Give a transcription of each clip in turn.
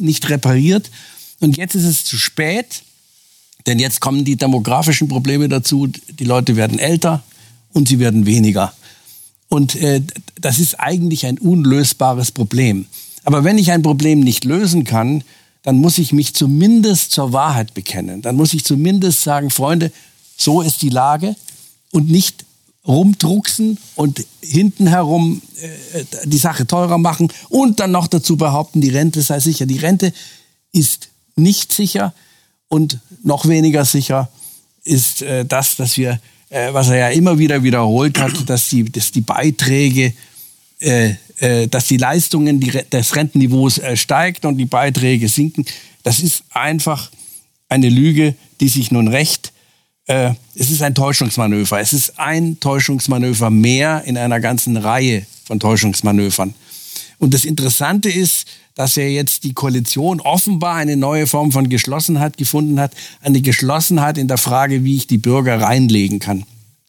nicht repariert. Und jetzt ist es zu spät, denn jetzt kommen die demografischen Probleme dazu. Die Leute werden älter und sie werden weniger. Und das ist eigentlich ein unlösbares Problem. Aber wenn ich ein Problem nicht lösen kann, dann muss ich mich zumindest zur Wahrheit bekennen. Dann muss ich zumindest sagen, Freunde, so ist die Lage und nicht rumdrucksen und hinten herum die Sache teurer machen und dann noch dazu behaupten, die Rente sei sicher. Die Rente ist nicht sicher und noch weniger sicher ist das, dass wir, was er ja immer wieder wiederholt hat, dass die Beiträge, dass die Leistungen des Rentenniveaus steigt und die Beiträge sinken. Das ist einfach eine Lüge, die sich nun rächt. Es ist ein Täuschungsmanöver. Es ist ein Täuschungsmanöver mehr in einer ganzen Reihe von Täuschungsmanövern. Und das Interessante ist, dass ja jetzt die Koalition offenbar eine neue Form von Geschlossenheit gefunden hat. Eine Geschlossenheit in der Frage, wie ich die Bürger reinlegen kann.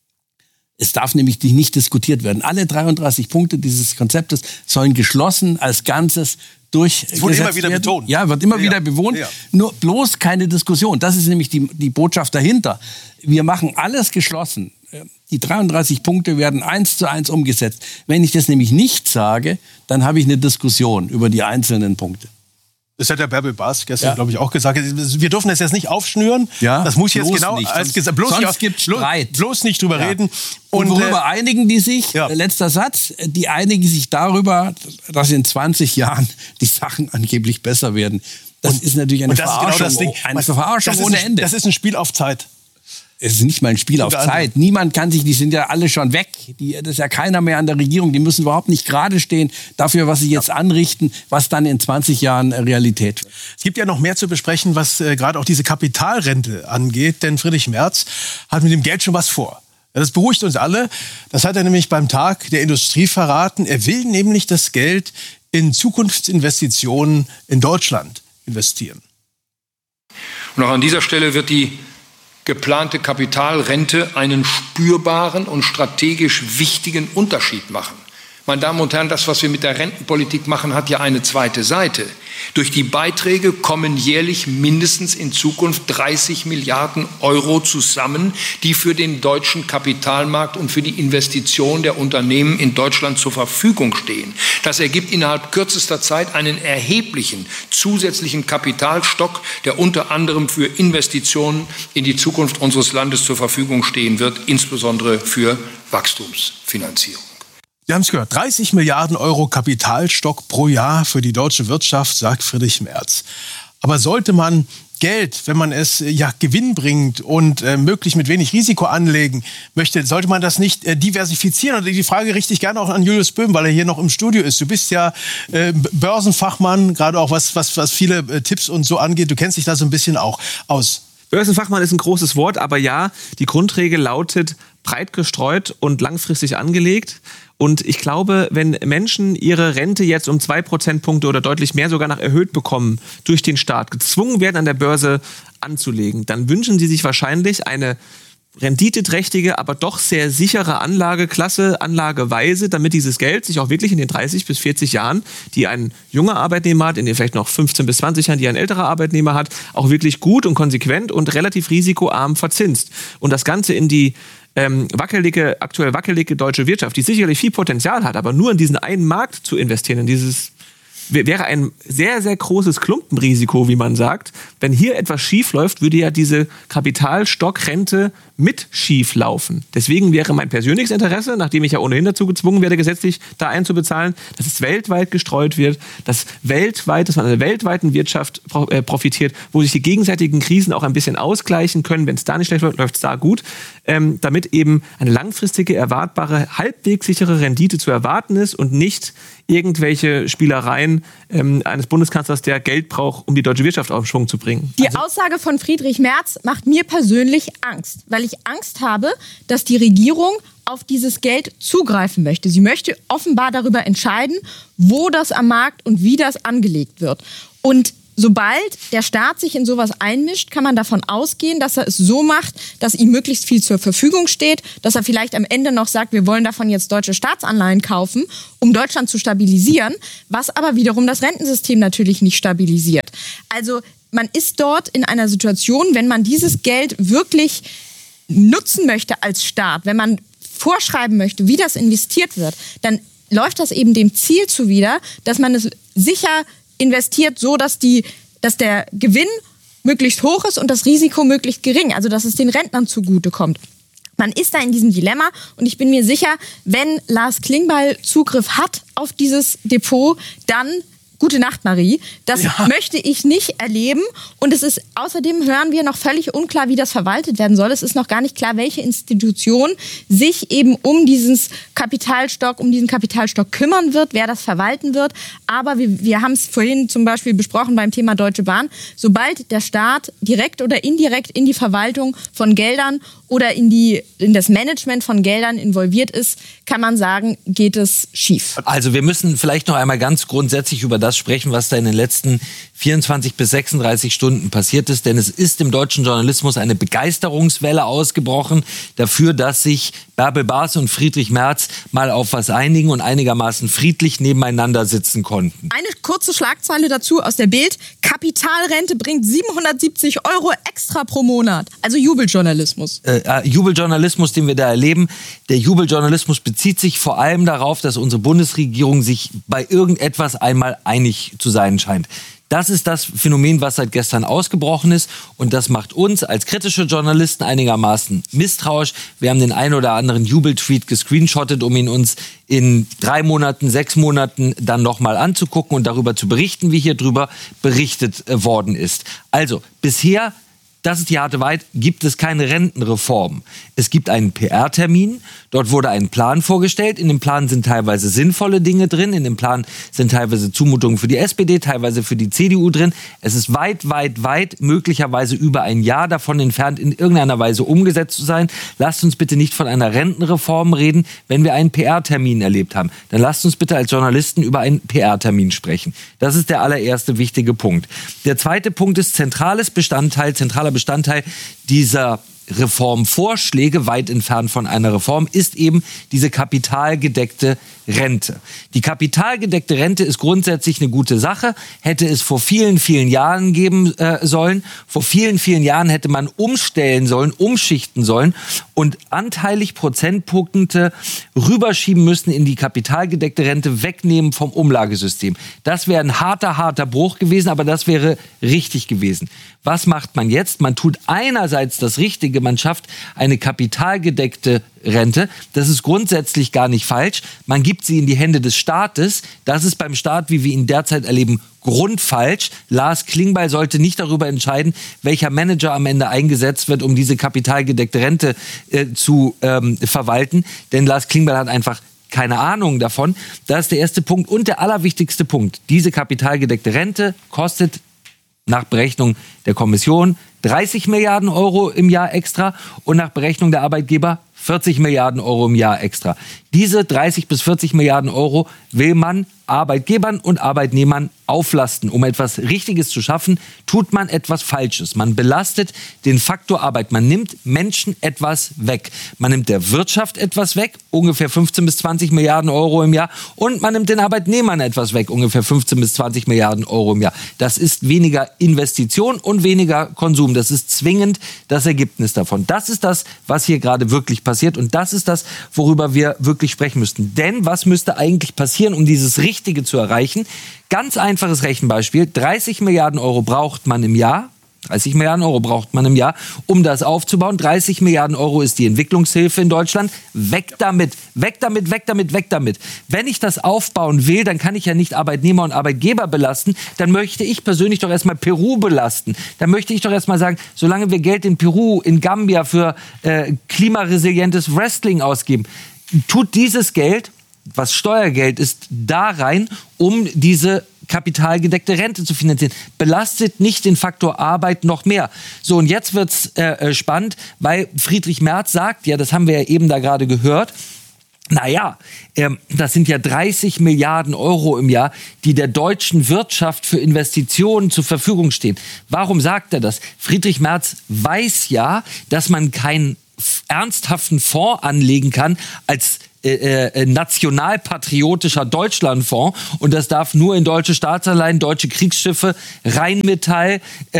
Es darf nämlich nicht diskutiert werden. Alle 33 Punkte dieses Konzeptes sollen geschlossen als Ganzes durchgesetzt werden. Es wurde immer wieder betont. Ja, wird immer wieder betont. Ja. Nur bloß keine Diskussion. Das ist nämlich die Botschaft dahinter. Wir machen alles geschlossen. Die 33 Punkte werden 1:1 umgesetzt. Wenn ich das nämlich nicht sage, dann habe ich eine Diskussion über die einzelnen Punkte. Das hat der Bärbel Bas gestern, glaube ich, auch gesagt. Wir dürfen das jetzt nicht aufschnüren. Ja, das muss jetzt genau als gesagt. Sonst gibt es Streit. Bloß nicht drüber reden. Und worüber einigen die sich? Ja. Letzter Satz. Die einigen sich darüber, dass in 20 Jahren die Sachen angeblich besser werden. Das ist natürlich eine Verarschung. Genau das Ding. Eine Verarschung ohne Ende. Das ist ein Spiel auf Zeit. Es ist nicht mal ein Spiel auf Zeit. Niemand kann sich, die sind ja alle schon weg. Das ist ja keiner mehr an der Regierung. Die müssen überhaupt nicht gerade stehen dafür, was sie jetzt anrichten, was dann in 20 Jahren Realität wird. Es gibt ja noch mehr zu besprechen, was gerade auch diese Kapitalrente angeht. Denn Friedrich Merz hat mit dem Geld schon was vor. Das beruhigt uns alle. Das hat er nämlich beim Tag der Industrie verraten. Er will nämlich das Geld in Zukunftsinvestitionen in Deutschland investieren. Und auch an dieser Stelle wird die geplante Kapitalrente einen spürbaren und strategisch wichtigen Unterschied machen. Meine Damen und Herren, das, was wir mit der Rentenpolitik machen, hat ja eine zweite Seite. Durch die Beiträge kommen jährlich mindestens in Zukunft 30 Milliarden Euro zusammen, die für den deutschen Kapitalmarkt und für die Investition der Unternehmen in Deutschland zur Verfügung stehen. Das ergibt innerhalb kürzester Zeit einen erheblichen zusätzlichen Kapitalstock, der unter anderem für Investitionen in die Zukunft unseres Landes zur Verfügung stehen wird, insbesondere für Wachstumsfinanzierung. Sie haben es gehört, 30 Milliarden Euro Kapitalstock pro Jahr für die deutsche Wirtschaft, sagt Friedrich Merz. Aber sollte man Geld, wenn man es gewinnbringend und möglichst mit wenig Risiko anlegen möchte, sollte man das nicht diversifizieren? Und die Frage richte ich gerne auch an Julius Böhm, weil er hier noch im Studio ist. Du bist ja Börsenfachmann, gerade auch was viele Tipps und so angeht. Du kennst dich da so ein bisschen auch aus. Börsenfachmann ist ein großes Wort, aber ja, die Grundregel lautet breit gestreut und langfristig angelegt. Und ich glaube, wenn Menschen ihre Rente jetzt um 2 Prozentpunkte oder deutlich mehr sogar noch erhöht bekommen durch den Staat, gezwungen werden, an der Börse anzulegen, dann wünschen sie sich wahrscheinlich eine renditeträchtige, aber doch sehr sichere Anlageklasse, Anlageweise, damit dieses Geld sich auch wirklich in den 30 bis 40 Jahren, die ein junger Arbeitnehmer hat, in den vielleicht noch 15 bis 20 Jahren, die ein älterer Arbeitnehmer hat, auch wirklich gut und konsequent und relativ risikoarm verzinst. Und das Ganze in die aktuell wackelige deutsche Wirtschaft, die sicherlich viel Potenzial hat, aber nur in diesen einen Markt zu investieren, in dieses wäre ein sehr, sehr großes Klumpenrisiko, wie man sagt. Wenn hier etwas schief läuft, würde ja diese Kapitalstockrente mit schief laufen. Deswegen wäre mein persönliches Interesse, nachdem ich ja ohnehin dazu gezwungen werde, gesetzlich da einzubezahlen, dass es weltweit gestreut wird, dass man an der weltweiten Wirtschaft profitiert, wo sich die gegenseitigen Krisen auch ein bisschen ausgleichen können. Wenn es da nicht schlecht läuft, läuft es da gut. Damit eben eine langfristige, erwartbare, halbwegs sichere Rendite zu erwarten ist und nicht irgendwelche Spielereien eines Bundeskanzlers, der Geld braucht, um die deutsche Wirtschaft auf Schwung zu bringen. Die Aussage von Friedrich Merz macht mir persönlich Angst, weil ich Angst habe, dass die Regierung auf dieses Geld zugreifen möchte. Sie möchte offenbar darüber entscheiden, wo das am Markt und wie das angelegt wird. Und sobald der Staat sich in sowas einmischt, kann man davon ausgehen, dass er es so macht, dass ihm möglichst viel zur Verfügung steht, dass er vielleicht am Ende noch sagt, wir wollen davon jetzt deutsche Staatsanleihen kaufen, um Deutschland zu stabilisieren, was aber wiederum das Rentensystem natürlich nicht stabilisiert. Also man ist dort in einer Situation, wenn man dieses Geld wirklich nutzen möchte als Staat, wenn man vorschreiben möchte, wie das investiert wird, dann läuft das eben dem Ziel zuwider, dass man es sicher investiert, so dass der Gewinn möglichst hoch ist und das Risiko möglichst gering, also dass es den Rentnern zugutekommt. Man ist da in diesem Dilemma und ich bin mir sicher, wenn Lars Klingbeil Zugriff hat auf dieses Depot, dann gute Nacht, Marie. Das möchte ich nicht erleben. Und es ist, außerdem hören wir noch völlig unklar, wie das verwaltet werden soll. Es ist noch gar nicht klar, welche Institution sich eben um diesen Kapitalstock kümmern wird, wer das verwalten wird. Aber wir haben es vorhin zum Beispiel besprochen beim Thema Deutsche Bahn. Sobald der Staat direkt oder indirekt in die Verwaltung von Geldern oder in das Management von Geldern involviert ist, kann man sagen, geht es schief. Also wir müssen vielleicht noch einmal ganz grundsätzlich über das sprechen, was da in den letzten 24 bis 36 Stunden passiert ist. Denn es ist im deutschen Journalismus eine Begeisterungswelle ausgebrochen dafür, dass sich Bärbel Baas und Friedrich Merz mal auf was einigen und einigermaßen friedlich nebeneinander sitzen konnten. Eine kurze Schlagzeile dazu aus der Bild. Kapitalrente bringt 770 € extra pro Monat. Also Jubeljournalismus. Jubeljournalismus, den wir da erleben. Der Jubeljournalismus bezieht sich vor allem darauf, dass unsere Bundesregierung sich bei irgendetwas einmal einig zu sein scheint. Das ist das Phänomen, was seit gestern ausgebrochen ist. Und das macht uns als kritische Journalisten einigermaßen misstrauisch. Wir haben den einen oder anderen Jubeltweet gescreenshottet, um ihn uns in 3 Monaten, 6 Monaten dann nochmal anzugucken und darüber zu berichten, wie hier drüber berichtet worden ist. Also bisher, das ist die harte Wahrheit, gibt es keine Rentenreform. Es gibt einen PR-Termin, dort wurde ein Plan vorgestellt. In dem Plan sind teilweise sinnvolle Dinge drin, in dem Plan sind teilweise Zumutungen für die SPD, teilweise für die CDU drin. Es ist weit, weit, weit möglicherweise über ein Jahr davon entfernt, in irgendeiner Weise umgesetzt zu sein. Lasst uns bitte nicht von einer Rentenreform reden, wenn wir einen PR-Termin erlebt haben. Dann lasst uns bitte als Journalisten über einen PR-Termin sprechen. Das ist der allererste wichtige Punkt. Der zweite Punkt ist zentraler Bestandteil dieser Reformvorschläge, weit entfernt von einer Reform, ist eben diese kapitalgedeckte Rente. Die kapitalgedeckte Rente ist grundsätzlich eine gute Sache, hätte es vor vielen, vielen Jahren geben sollen. Vor vielen, vielen Jahren hätte man umstellen sollen, umschichten sollen und anteilig Prozentpunkte rüberschieben müssen in die kapitalgedeckte Rente, wegnehmen vom Umlagesystem. Das wäre ein harter Bruch gewesen, aber das wäre richtig gewesen. Was macht man jetzt? Man tut einerseits das Richtige, man schafft eine kapitalgedeckte Rente. Das ist grundsätzlich gar nicht falsch. Man gibt sie in die Hände des Staates. Das ist beim Staat, wie wir ihn derzeit erleben, grundfalsch. Lars Klingbeil sollte nicht darüber entscheiden, welcher Manager am Ende eingesetzt wird, um diese kapitalgedeckte Rente zu verwalten. Denn Lars Klingbeil hat einfach keine Ahnung davon. Das ist der erste Punkt. Und der allerwichtigste Punkt. Diese kapitalgedeckte Rente kostet nach Berechnung der Kommission 30 Milliarden € im Jahr extra und nach Berechnung der Arbeitgeber 40 Milliarden € im Jahr extra. Diese 30 bis 40 Milliarden € will man Arbeitgebern und Arbeitnehmern auflasten. Um etwas Richtiges zu schaffen, tut man etwas Falsches. Man belastet den Faktor Arbeit. Man nimmt Menschen etwas weg. Man nimmt der Wirtschaft etwas weg, ungefähr 15 bis 20 Milliarden € im Jahr. Und man nimmt den Arbeitnehmern etwas weg, ungefähr 15 bis 20 Milliarden € im Jahr. Das ist weniger Investition und weniger Konsum. Das ist zwingend das Ergebnis davon. Das ist das, was hier gerade wirklich passiert. Und das ist das, worüber wir wirklich sprechen müssten. Denn was müsste eigentlich passieren, um dieses Richtige zu erreichen? Ganz einfaches Rechenbeispiel. 30 Milliarden € braucht man im Jahr. 30 Milliarden € braucht man im Jahr, um das aufzubauen. 30 Milliarden € ist die Entwicklungshilfe in Deutschland. Weg damit, weg damit, weg damit, weg damit. Wenn ich das aufbauen will, dann kann ich ja nicht Arbeitnehmer und Arbeitgeber belasten. Dann möchte ich persönlich doch erstmal Peru belasten. Dann möchte ich doch erstmal sagen, solange wir Geld in Peru, in Gambia für klimaresilientes Wrestling ausgeben, tut dieses Geld, was Steuergeld ist, da rein, um diese kapitalgedeckte Rente zu finanzieren. Belastet nicht den Faktor Arbeit noch mehr. So, und jetzt wird's spannend, weil Friedrich Merz sagt, ja, das haben wir ja eben da gerade gehört, Naja, das sind ja 30 Milliarden Euro im Jahr, die der deutschen Wirtschaft für Investitionen zur Verfügung stehen. Warum sagt er das? Friedrich Merz weiß ja, dass man keinen ernsthaften Fonds anlegen kann als nationalpatriotischer Deutschlandfonds, und das darf nur in deutsche Staatsanleihen, deutsche Kriegsschiffe, Rheinmetall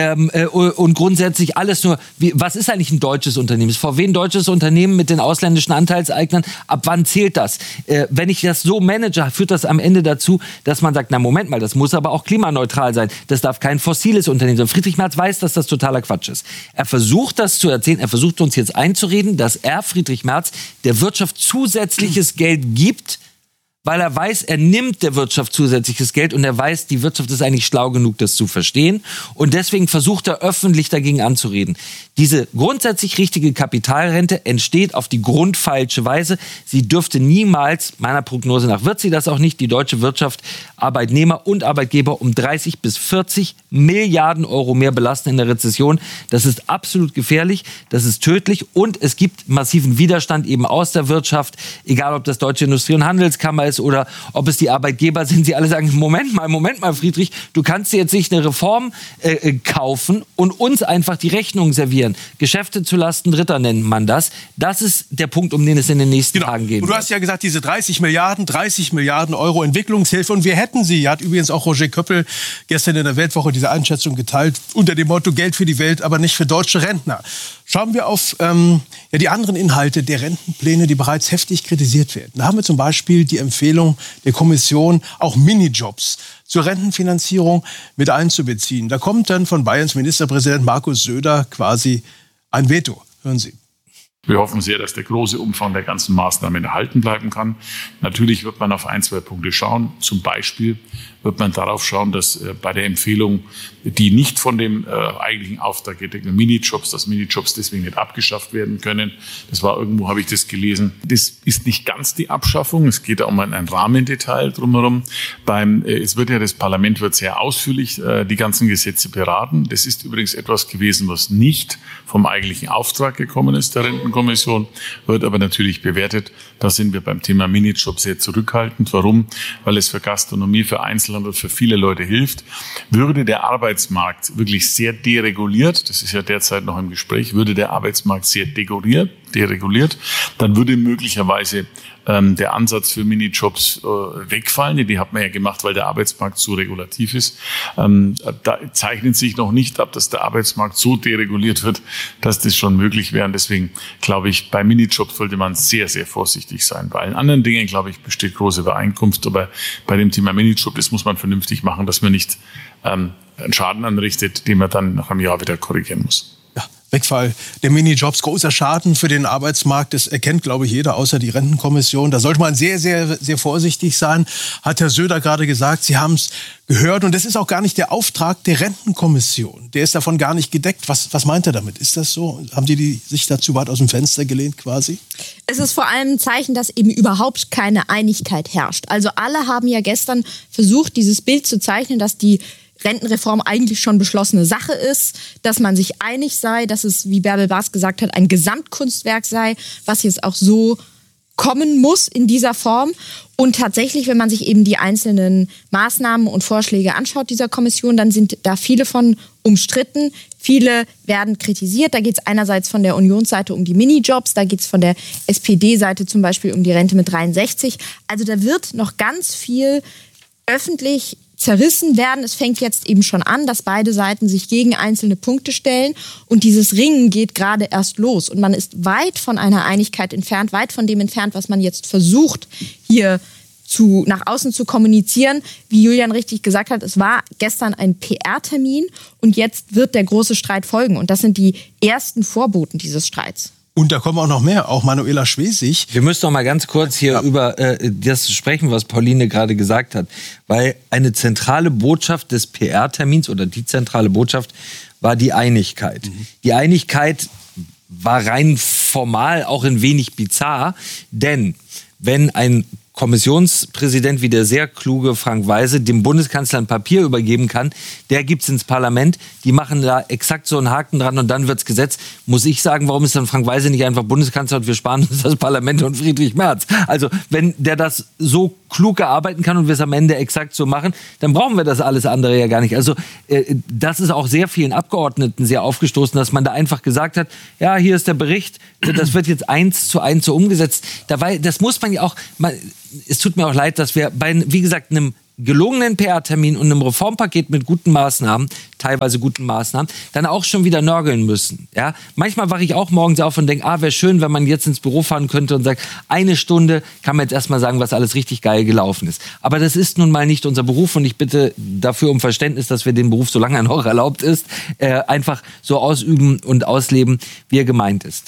und grundsätzlich alles nur. Was ist eigentlich ein deutsches Unternehmen? Ist VW ein deutsches Unternehmen mit den ausländischen Anteilseignern? Ab wann zählt das? Wenn ich das so manage, führt das am Ende dazu, dass man sagt, na Moment mal, das muss aber auch klimaneutral sein. Das darf kein fossiles Unternehmen sein. Friedrich Merz weiß, dass das totaler Quatsch ist. Er versucht das zu erzählen, er versucht uns jetzt einzureden, dass er, Friedrich Merz, der Wirtschaft zusätzliches Geld gibt, weil er weiß, er nimmt der Wirtschaft zusätzliches Geld und er weiß, die Wirtschaft ist eigentlich schlau genug, das zu verstehen. Und deswegen versucht er öffentlich dagegen anzureden. Diese grundsätzlich richtige Kapitalrente entsteht auf die grundfalsche Weise. Sie dürfte niemals, meiner Prognose nach wird sie das auch nicht, die deutsche Wirtschaft, Arbeitnehmer und Arbeitgeber um 30 bis 40 Milliarden Euro mehr belasten in der Rezession. Das ist absolut gefährlich, das ist tödlich und es gibt massiven Widerstand eben aus der Wirtschaft, egal ob das Deutsche Industrie- und Handelskammer ist oder ob es die Arbeitgeber sind, die alle sagen, Moment mal, Friedrich, du kannst dir jetzt nicht eine Reform kaufen und uns einfach die Rechnung servieren. Geschäfte zulasten Dritter nennt man das. Das ist der Punkt, um den es in den nächsten Tagen geht. Und du hast ja gesagt, diese 30 Milliarden Euro Entwicklungshilfe, und wir hätten sie. Hat übrigens auch Roger Köppel gestern in der Weltwoche diese Einschätzung geteilt, unter dem Motto Geld für die Welt, aber nicht für deutsche Rentner. Schauen wir auf die anderen Inhalte der Rentenpläne, die bereits heftig kritisiert werden. Da haben wir zum Beispiel die Empfehlung der Kommission, auch Minijobs zur Rentenfinanzierung mit einzubeziehen. Da kommt dann von Bayerns Ministerpräsident Markus Söder quasi ein Veto. Hören Sie. Wir hoffen sehr, dass der große Umfang der ganzen Maßnahmen erhalten bleiben kann. Natürlich wird man auf ein, zwei Punkte schauen. Zum Beispiel wird man darauf schauen, dass bei der Empfehlung, die nicht von dem eigentlichen Auftrag gedeckten Minijobs, dass Minijobs deswegen nicht abgeschafft werden können. Das war irgendwo, habe ich das gelesen. Das ist nicht ganz die Abschaffung. Es geht da um ein Rahmendetail drumherum. Das Parlament wird sehr ausführlich die ganzen Gesetze beraten. Das ist übrigens etwas gewesen, was nicht vom eigentlichen Auftrag gekommen ist, der Rentenkommission, wird aber natürlich bewertet. Da sind wir beim Thema Minijob sehr zurückhaltend. Warum? Weil es für Gastronomie, für Einzelhandel, für viele Leute hilft. Würde der Arbeitsmarkt wirklich sehr dereguliert, das ist ja derzeit noch im Gespräch, würde der Arbeitsmarkt sehr dereguliert, dann würde möglicherweise der Ansatz für Minijobs wegfallen. Die hat man ja gemacht, weil der Arbeitsmarkt so regulativ ist. Da zeichnet sich noch nicht ab, dass der Arbeitsmarkt so dereguliert wird, dass das schon möglich wäre. Und deswegen glaube ich, bei Minijobs sollte man sehr, sehr vorsichtig sein. Bei allen anderen Dingen, glaube ich, besteht große Übereinkunft. Aber bei dem Thema Minijob, das muss man vernünftig machen, dass man nicht einen Schaden anrichtet, den man dann nach einem Jahr wieder korrigieren muss. Wegfall der Minijobs, großer Schaden für den Arbeitsmarkt. Das erkennt, glaube ich, jeder, außer die Rentenkommission. Da sollte man sehr, sehr, sehr vorsichtig sein, hat Herr Söder gerade gesagt. Sie haben es gehört. Und das ist auch gar nicht der Auftrag der Rentenkommission. Der ist davon gar nicht gedeckt. Was meint er damit? Ist das so? Haben die sich dazu weit aus dem Fenster gelehnt quasi? Es ist vor allem ein Zeichen, dass eben überhaupt keine Einigkeit herrscht. Also alle haben ja gestern versucht, dieses Bild zu zeichnen, dass die Rentenreform eigentlich schon beschlossene Sache ist, dass man sich einig sei, dass es, wie Bärbel Bas gesagt hat, ein Gesamtkunstwerk sei, was jetzt auch so kommen muss in dieser Form. Und tatsächlich, wenn man sich eben die einzelnen Maßnahmen und Vorschläge anschaut dieser Kommission, dann sind da viele von umstritten. Viele werden kritisiert. Da geht es einerseits von der Unionsseite um die Minijobs, da geht es von der SPD-Seite zum Beispiel um die Rente mit 63. Also da wird noch ganz viel öffentlich zerrissen werden. Es fängt jetzt eben schon an, dass beide Seiten sich gegen einzelne Punkte stellen und dieses Ringen geht gerade erst los und man ist weit von einer Einigkeit entfernt, weit von dem entfernt, was man jetzt versucht, hier nach außen zu kommunizieren. Wie Julian richtig gesagt hat, es war gestern ein PR-Termin und jetzt wird der große Streit folgen und das sind die ersten Vorboten dieses Streits. Und da kommen auch noch mehr, auch Manuela Schwesig. Wir müssen noch mal ganz kurz hier über das sprechen, was Pauline gerade gesagt hat. Weil eine zentrale Botschaft des PR-Termins oder die zentrale Botschaft war die Einigkeit. Die Einigkeit war rein formal auch ein wenig bizarr, denn wenn ein Kommissionspräsident wie der sehr kluge Frank Weise dem Bundeskanzler ein Papier übergeben kann, der gibt's ins Parlament, die machen da exakt so einen Haken dran und dann wird's Gesetz. Muss ich sagen, warum ist dann Frank Weise nicht einfach Bundeskanzler und wir sparen uns das Parlament und Friedrich Merz? Also wenn der das so klug erarbeiten kann und wir es am Ende exakt so machen, dann brauchen wir das alles andere ja gar nicht. Also das ist auch sehr vielen Abgeordneten sehr aufgestoßen, dass man da einfach gesagt hat, ja, hier ist der Bericht, das wird jetzt 1:1 so umgesetzt. Dabei, das muss man ja auch, es tut mir auch leid, dass wir bei, wie gesagt, einem gelungenen PR-Termin und einem Reformpaket mit guten Maßnahmen, teilweise guten Maßnahmen, dann auch schon wieder nörgeln müssen. Ja? Manchmal wache ich auch morgens auf und denke, wäre schön, wenn man jetzt ins Büro fahren könnte und sagt, 1 Stunde kann man jetzt erstmal sagen, was alles richtig geil gelaufen ist. Aber das ist nun mal nicht unser Beruf und ich bitte dafür um Verständnis, dass wir den Beruf, solange er noch erlaubt ist, einfach so ausüben und ausleben, wie er gemeint ist.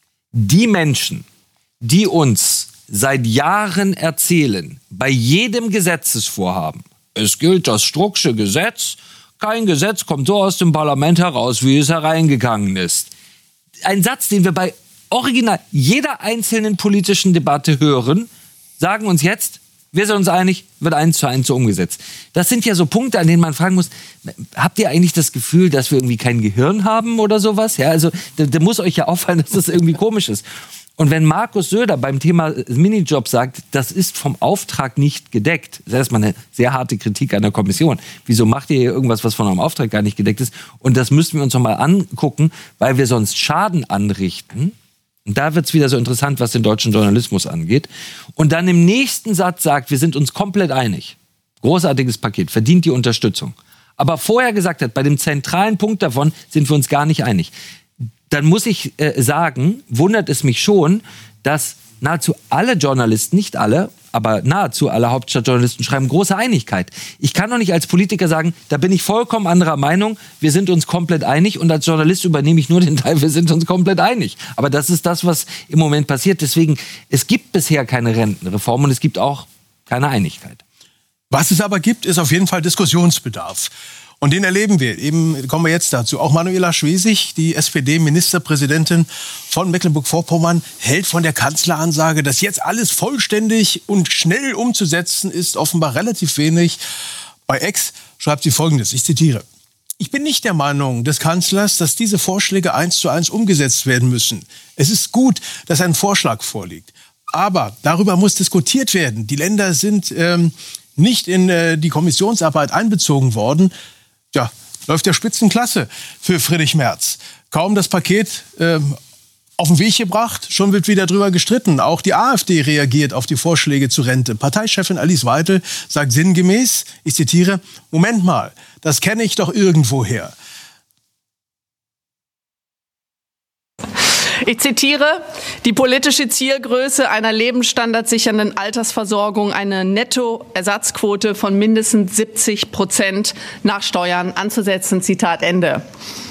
Die Menschen, die uns seit Jahren erzählen, bei jedem Gesetzesvorhaben, es gilt das Strucksche Gesetz, kein Gesetz kommt so aus dem Parlament heraus, wie es hereingegangen ist. Ein Satz, den wir bei original jeder einzelnen politischen Debatte hören, sagen uns jetzt, wir sind uns einig, wird 1:1 so umgesetzt. Das sind ja so Punkte, an denen man fragen muss, habt ihr eigentlich das Gefühl, dass wir irgendwie kein Gehirn haben oder sowas? Ja, also da muss euch ja auffallen, dass das irgendwie komisch ist. Und wenn Markus Söder beim Thema Minijob sagt, das ist vom Auftrag nicht gedeckt, das ist erstmal eine sehr harte Kritik an der Kommission. Wieso macht ihr hier irgendwas, was von eurem Auftrag gar nicht gedeckt ist? Und das müssten wir uns noch mal angucken, weil wir sonst Schaden anrichten. Und da wird's wieder so interessant, was den deutschen Journalismus angeht. Und dann im nächsten Satz sagt, wir sind uns komplett einig. Großartiges Paket, verdient die Unterstützung. Aber vorher gesagt hat, bei dem zentralen Punkt davon sind wir uns gar nicht einig. Dann muss ich sagen, wundert es mich schon, dass nahezu alle Journalisten, nicht alle, aber nahezu alle Hauptstadtjournalisten schreiben große Einigkeit. Ich kann doch nicht als Politiker sagen, da bin ich vollkommen anderer Meinung, wir sind uns komplett einig und als Journalist übernehme ich nur den Teil, wir sind uns komplett einig. Aber das ist das, was im Moment passiert. Deswegen, es gibt bisher keine Rentenreform und es gibt auch keine Einigkeit. Was es aber gibt, ist auf jeden Fall Diskussionsbedarf. Und den erleben wir. Eben kommen wir jetzt dazu. Auch Manuela Schwesig, die SPD-Ministerpräsidentin von Mecklenburg-Vorpommern, hält von der Kanzleransage, dass jetzt alles vollständig und schnell umzusetzen ist, offenbar relativ wenig. Bei X schreibt sie Folgendes, ich zitiere: Ich bin nicht der Meinung des Kanzlers, dass diese Vorschläge 1:1 umgesetzt werden müssen. Es ist gut, dass ein Vorschlag vorliegt. Aber darüber muss diskutiert werden. Die Länder sind nicht in die Kommissionsarbeit einbezogen worden. Ja, läuft ja Spitzenklasse für Friedrich Merz. Kaum das Paket auf den Weg gebracht, schon wird wieder drüber gestritten. Auch die AfD reagiert auf die Vorschläge zur Rente. Parteichefin Alice Weidel sagt sinngemäß, ich zitiere, Moment mal, das kenne ich doch irgendwoher. Ich zitiere, die politische Zielgröße einer lebensstandardsichernden Altersversorgung, eine Nettoersatzquote von mindestens 70% nach Steuern anzusetzen. Zitat Ende.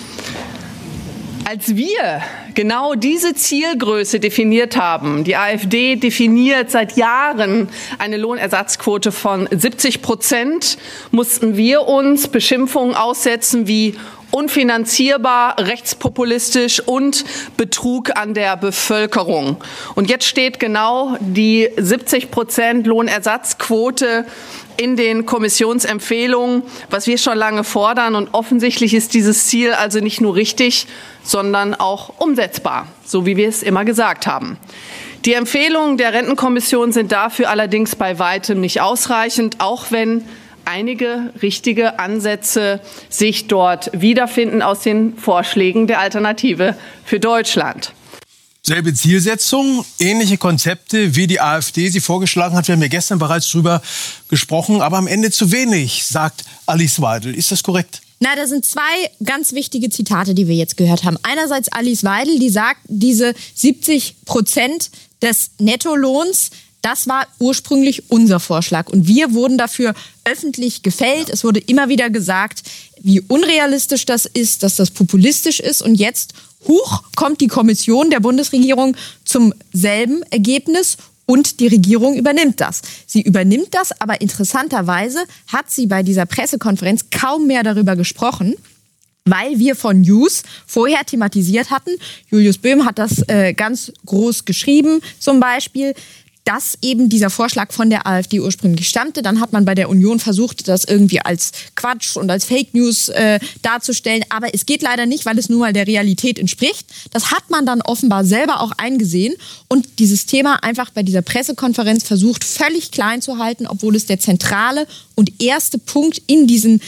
Als wir genau diese Zielgröße definiert haben, die AfD definiert seit Jahren eine Lohnersatzquote von 70%, mussten wir uns Beschimpfungen aussetzen wie unfinanzierbar, rechtspopulistisch und Betrug an der Bevölkerung. Und jetzt steht genau die 70% Lohnersatzquote in den Kommissionsempfehlungen, was wir schon lange fordern. Und offensichtlich ist dieses Ziel also nicht nur richtig, sondern auch umsetzbar, so wie wir es immer gesagt haben. Die Empfehlungen der Rentenkommission sind dafür allerdings bei weitem nicht ausreichend, auch wenn einige richtige Ansätze sich dort wiederfinden aus den Vorschlägen der Alternative für Deutschland. Selbe Zielsetzung, ähnliche Konzepte, wie die AfD sie vorgeschlagen hat. Wir haben ja gestern bereits drüber gesprochen, aber am Ende zu wenig, sagt Alice Weidel. Ist das korrekt? Na, da sind zwei ganz wichtige Zitate, die wir jetzt gehört haben. Einerseits Alice Weidel, die sagt, diese 70% des Nettolohns, das war ursprünglich unser Vorschlag. Und wir wurden dafür öffentlich gefällt. Es wurde immer wieder gesagt, wie unrealistisch das ist, dass das populistisch ist. Und jetzt, kommt die Kommission der Bundesregierung zum selben Ergebnis und die Regierung übernimmt das. Sie übernimmt das, aber interessanterweise hat sie bei dieser Pressekonferenz kaum mehr darüber gesprochen, weil wir von News vorher thematisiert hatten. Julius Böhm hat das ganz groß geschrieben, zum Beispiel, dass eben dieser Vorschlag von der AfD ursprünglich stammte. Dann hat man bei der Union versucht, das irgendwie als Quatsch und als Fake News darzustellen. Aber es geht leider nicht, weil es nun mal der Realität entspricht. Das hat man dann offenbar selber auch eingesehen und dieses Thema einfach bei dieser Pressekonferenz versucht, völlig klein zu halten, obwohl es der zentrale und erste Punkt in diesen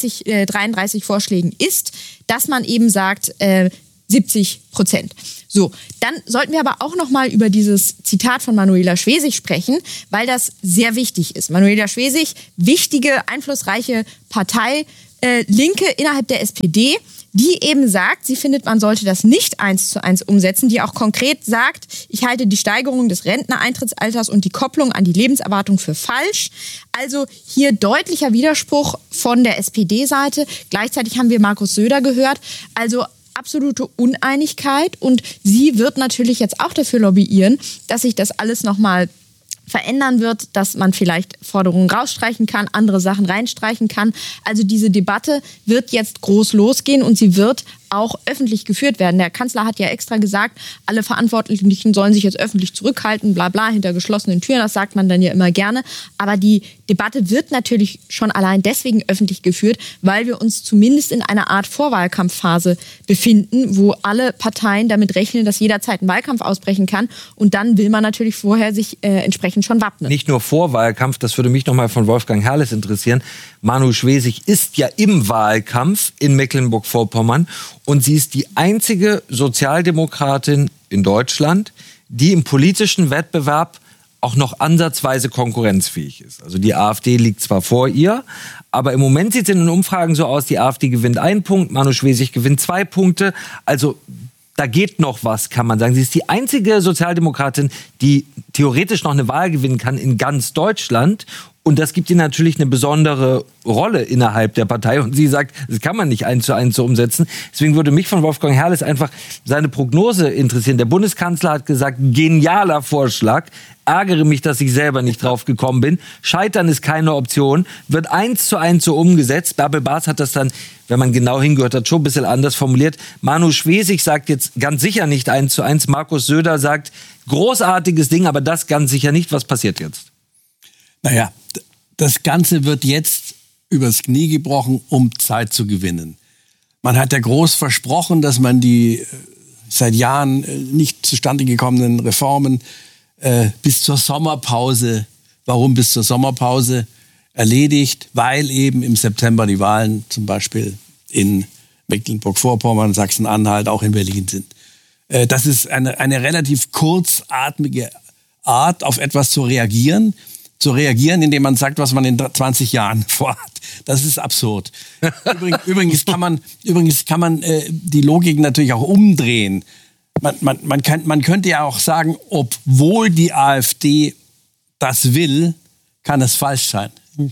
33 Vorschlägen ist, dass man eben sagt, 70%. So, dann sollten wir aber auch noch mal über dieses Zitat von Manuela Schwesig sprechen, weil das sehr wichtig ist. Manuela Schwesig, wichtige, einflussreiche Partei, Linke innerhalb der SPD, die eben sagt, sie findet, man sollte das nicht 1:1 umsetzen, die auch konkret sagt, ich halte die Steigerung des Renteneintrittsalters und die Kopplung an die Lebenserwartung für falsch. Also hier deutlicher Widerspruch von der SPD-Seite. Gleichzeitig haben wir Markus Söder gehört. Also absolute Uneinigkeit und sie wird natürlich jetzt auch dafür lobbyieren, dass sich das alles nochmal verändern wird, dass man vielleicht Forderungen rausstreichen kann, andere Sachen reinstreichen kann. Also diese Debatte wird jetzt groß losgehen und sie wird auch öffentlich geführt werden. Der Kanzler hat ja extra gesagt, alle Verantwortlichen sollen sich jetzt öffentlich zurückhalten, bla bla, hinter geschlossenen Türen, das sagt man dann ja immer gerne. Aber die Debatte wird natürlich schon allein deswegen öffentlich geführt, weil wir uns zumindest in einer Art Vorwahlkampfphase befinden, wo alle Parteien damit rechnen, dass jederzeit ein Wahlkampf ausbrechen kann. Und dann will man natürlich vorher sich entsprechend schon wappnen. Nicht nur Vorwahlkampf, das würde mich nochmal von Wolfgang Herrles interessieren. Manu Schwesig ist ja im Wahlkampf in Mecklenburg-Vorpommern und sie ist die einzige Sozialdemokratin in Deutschland, die im politischen Wettbewerb auch noch ansatzweise konkurrenzfähig ist. Also die AfD liegt zwar vor ihr, aber im Moment sieht es in den Umfragen so aus, die AfD gewinnt 1 Punkt, Manu Schwesig gewinnt 2 Punkte. Also da geht noch was, kann man sagen. Sie ist die einzige Sozialdemokratin, die theoretisch noch eine Wahl gewinnen kann in ganz Deutschland. Und das gibt ihr natürlich eine besondere Rolle innerhalb der Partei. Und sie sagt, das kann man nicht 1:1 so umsetzen. Deswegen würde mich von Wolfgang Herrles einfach seine Prognose interessieren. Der Bundeskanzler hat gesagt, genialer Vorschlag. Ärgere mich, dass ich selber nicht drauf gekommen bin. Scheitern ist keine Option. Wird 1:1 so umgesetzt. Bärbel Baas hat das dann, wenn man genau hingehört hat, schon ein bisschen anders formuliert. Manu Schwesig sagt jetzt ganz sicher nicht 1:1. Markus Söder sagt, großartiges Ding, aber das ganz sicher nicht. Was passiert jetzt? Naja, das Ganze wird jetzt übers Knie gebrochen, um Zeit zu gewinnen. Man hat ja groß versprochen, dass man die seit Jahren nicht zustande gekommenen Reformen bis zur Sommerpause, warum bis zur Sommerpause, erledigt, weil eben im September die Wahlen zum Beispiel in Mecklenburg-Vorpommern, Sachsen-Anhalt, auch in Berlin sind. Das ist eine relativ kurzatmige Art, auf etwas zu reagieren, indem man sagt, was man in 20 Jahren vorhat. Das ist absurd. Übrigens kann man die Logik natürlich auch umdrehen. Man könnte ja auch sagen, obwohl die AfD das will, kann es falsch sein.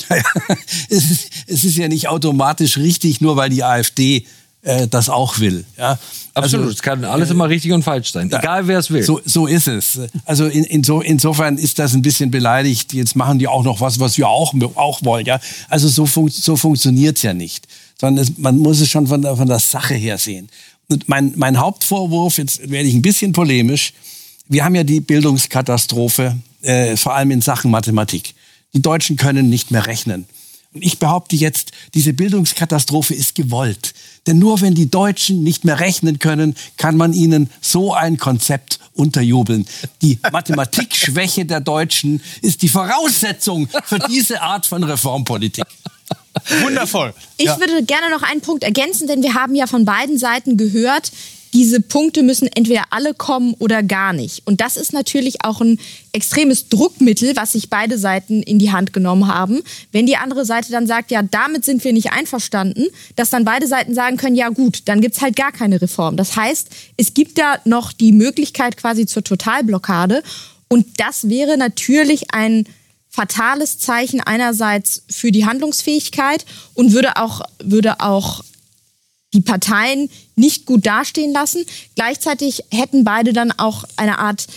Es ist ja nicht automatisch richtig, nur weil die AfD das auch will. Ja? Absolut, es kann alles immer richtig und falsch sein, egal wer es will. So ist es. Also insofern ist das ein bisschen beleidigt. Jetzt machen die auch noch was wir auch wollen. Ja? Also so funktioniert es ja nicht. Sondern man muss es schon von der Sache her sehen. Und mein Hauptvorwurf, jetzt werde ich ein bisschen polemisch, wir haben ja die Bildungskatastrophe, vor allem in Sachen Mathematik. Die Deutschen können nicht mehr rechnen. Und ich behaupte jetzt, diese Bildungskatastrophe ist gewollt. Denn nur wenn die Deutschen nicht mehr rechnen können, kann man ihnen so ein Konzept unterjubeln. Die Mathematikschwäche der Deutschen ist die Voraussetzung für diese Art von Reformpolitik. Wundervoll. Ich würde gerne noch einen Punkt ergänzen, denn wir haben ja von beiden Seiten gehört, diese Punkte müssen entweder alle kommen oder gar nicht. Und das ist natürlich auch ein extremes Druckmittel, was sich beide Seiten in die Hand genommen haben. Wenn die andere Seite dann sagt, ja, damit sind wir nicht einverstanden, dass dann beide Seiten sagen können, ja gut, dann gibt's halt gar keine Reform. Das heißt, es gibt da noch die Möglichkeit quasi zur Totalblockade. Und das wäre natürlich ein fatales Zeichen einerseits für die Handlungsfähigkeit und würde auch die Parteien nicht gut dastehen lassen. Gleichzeitig hätten beide dann auch eine Art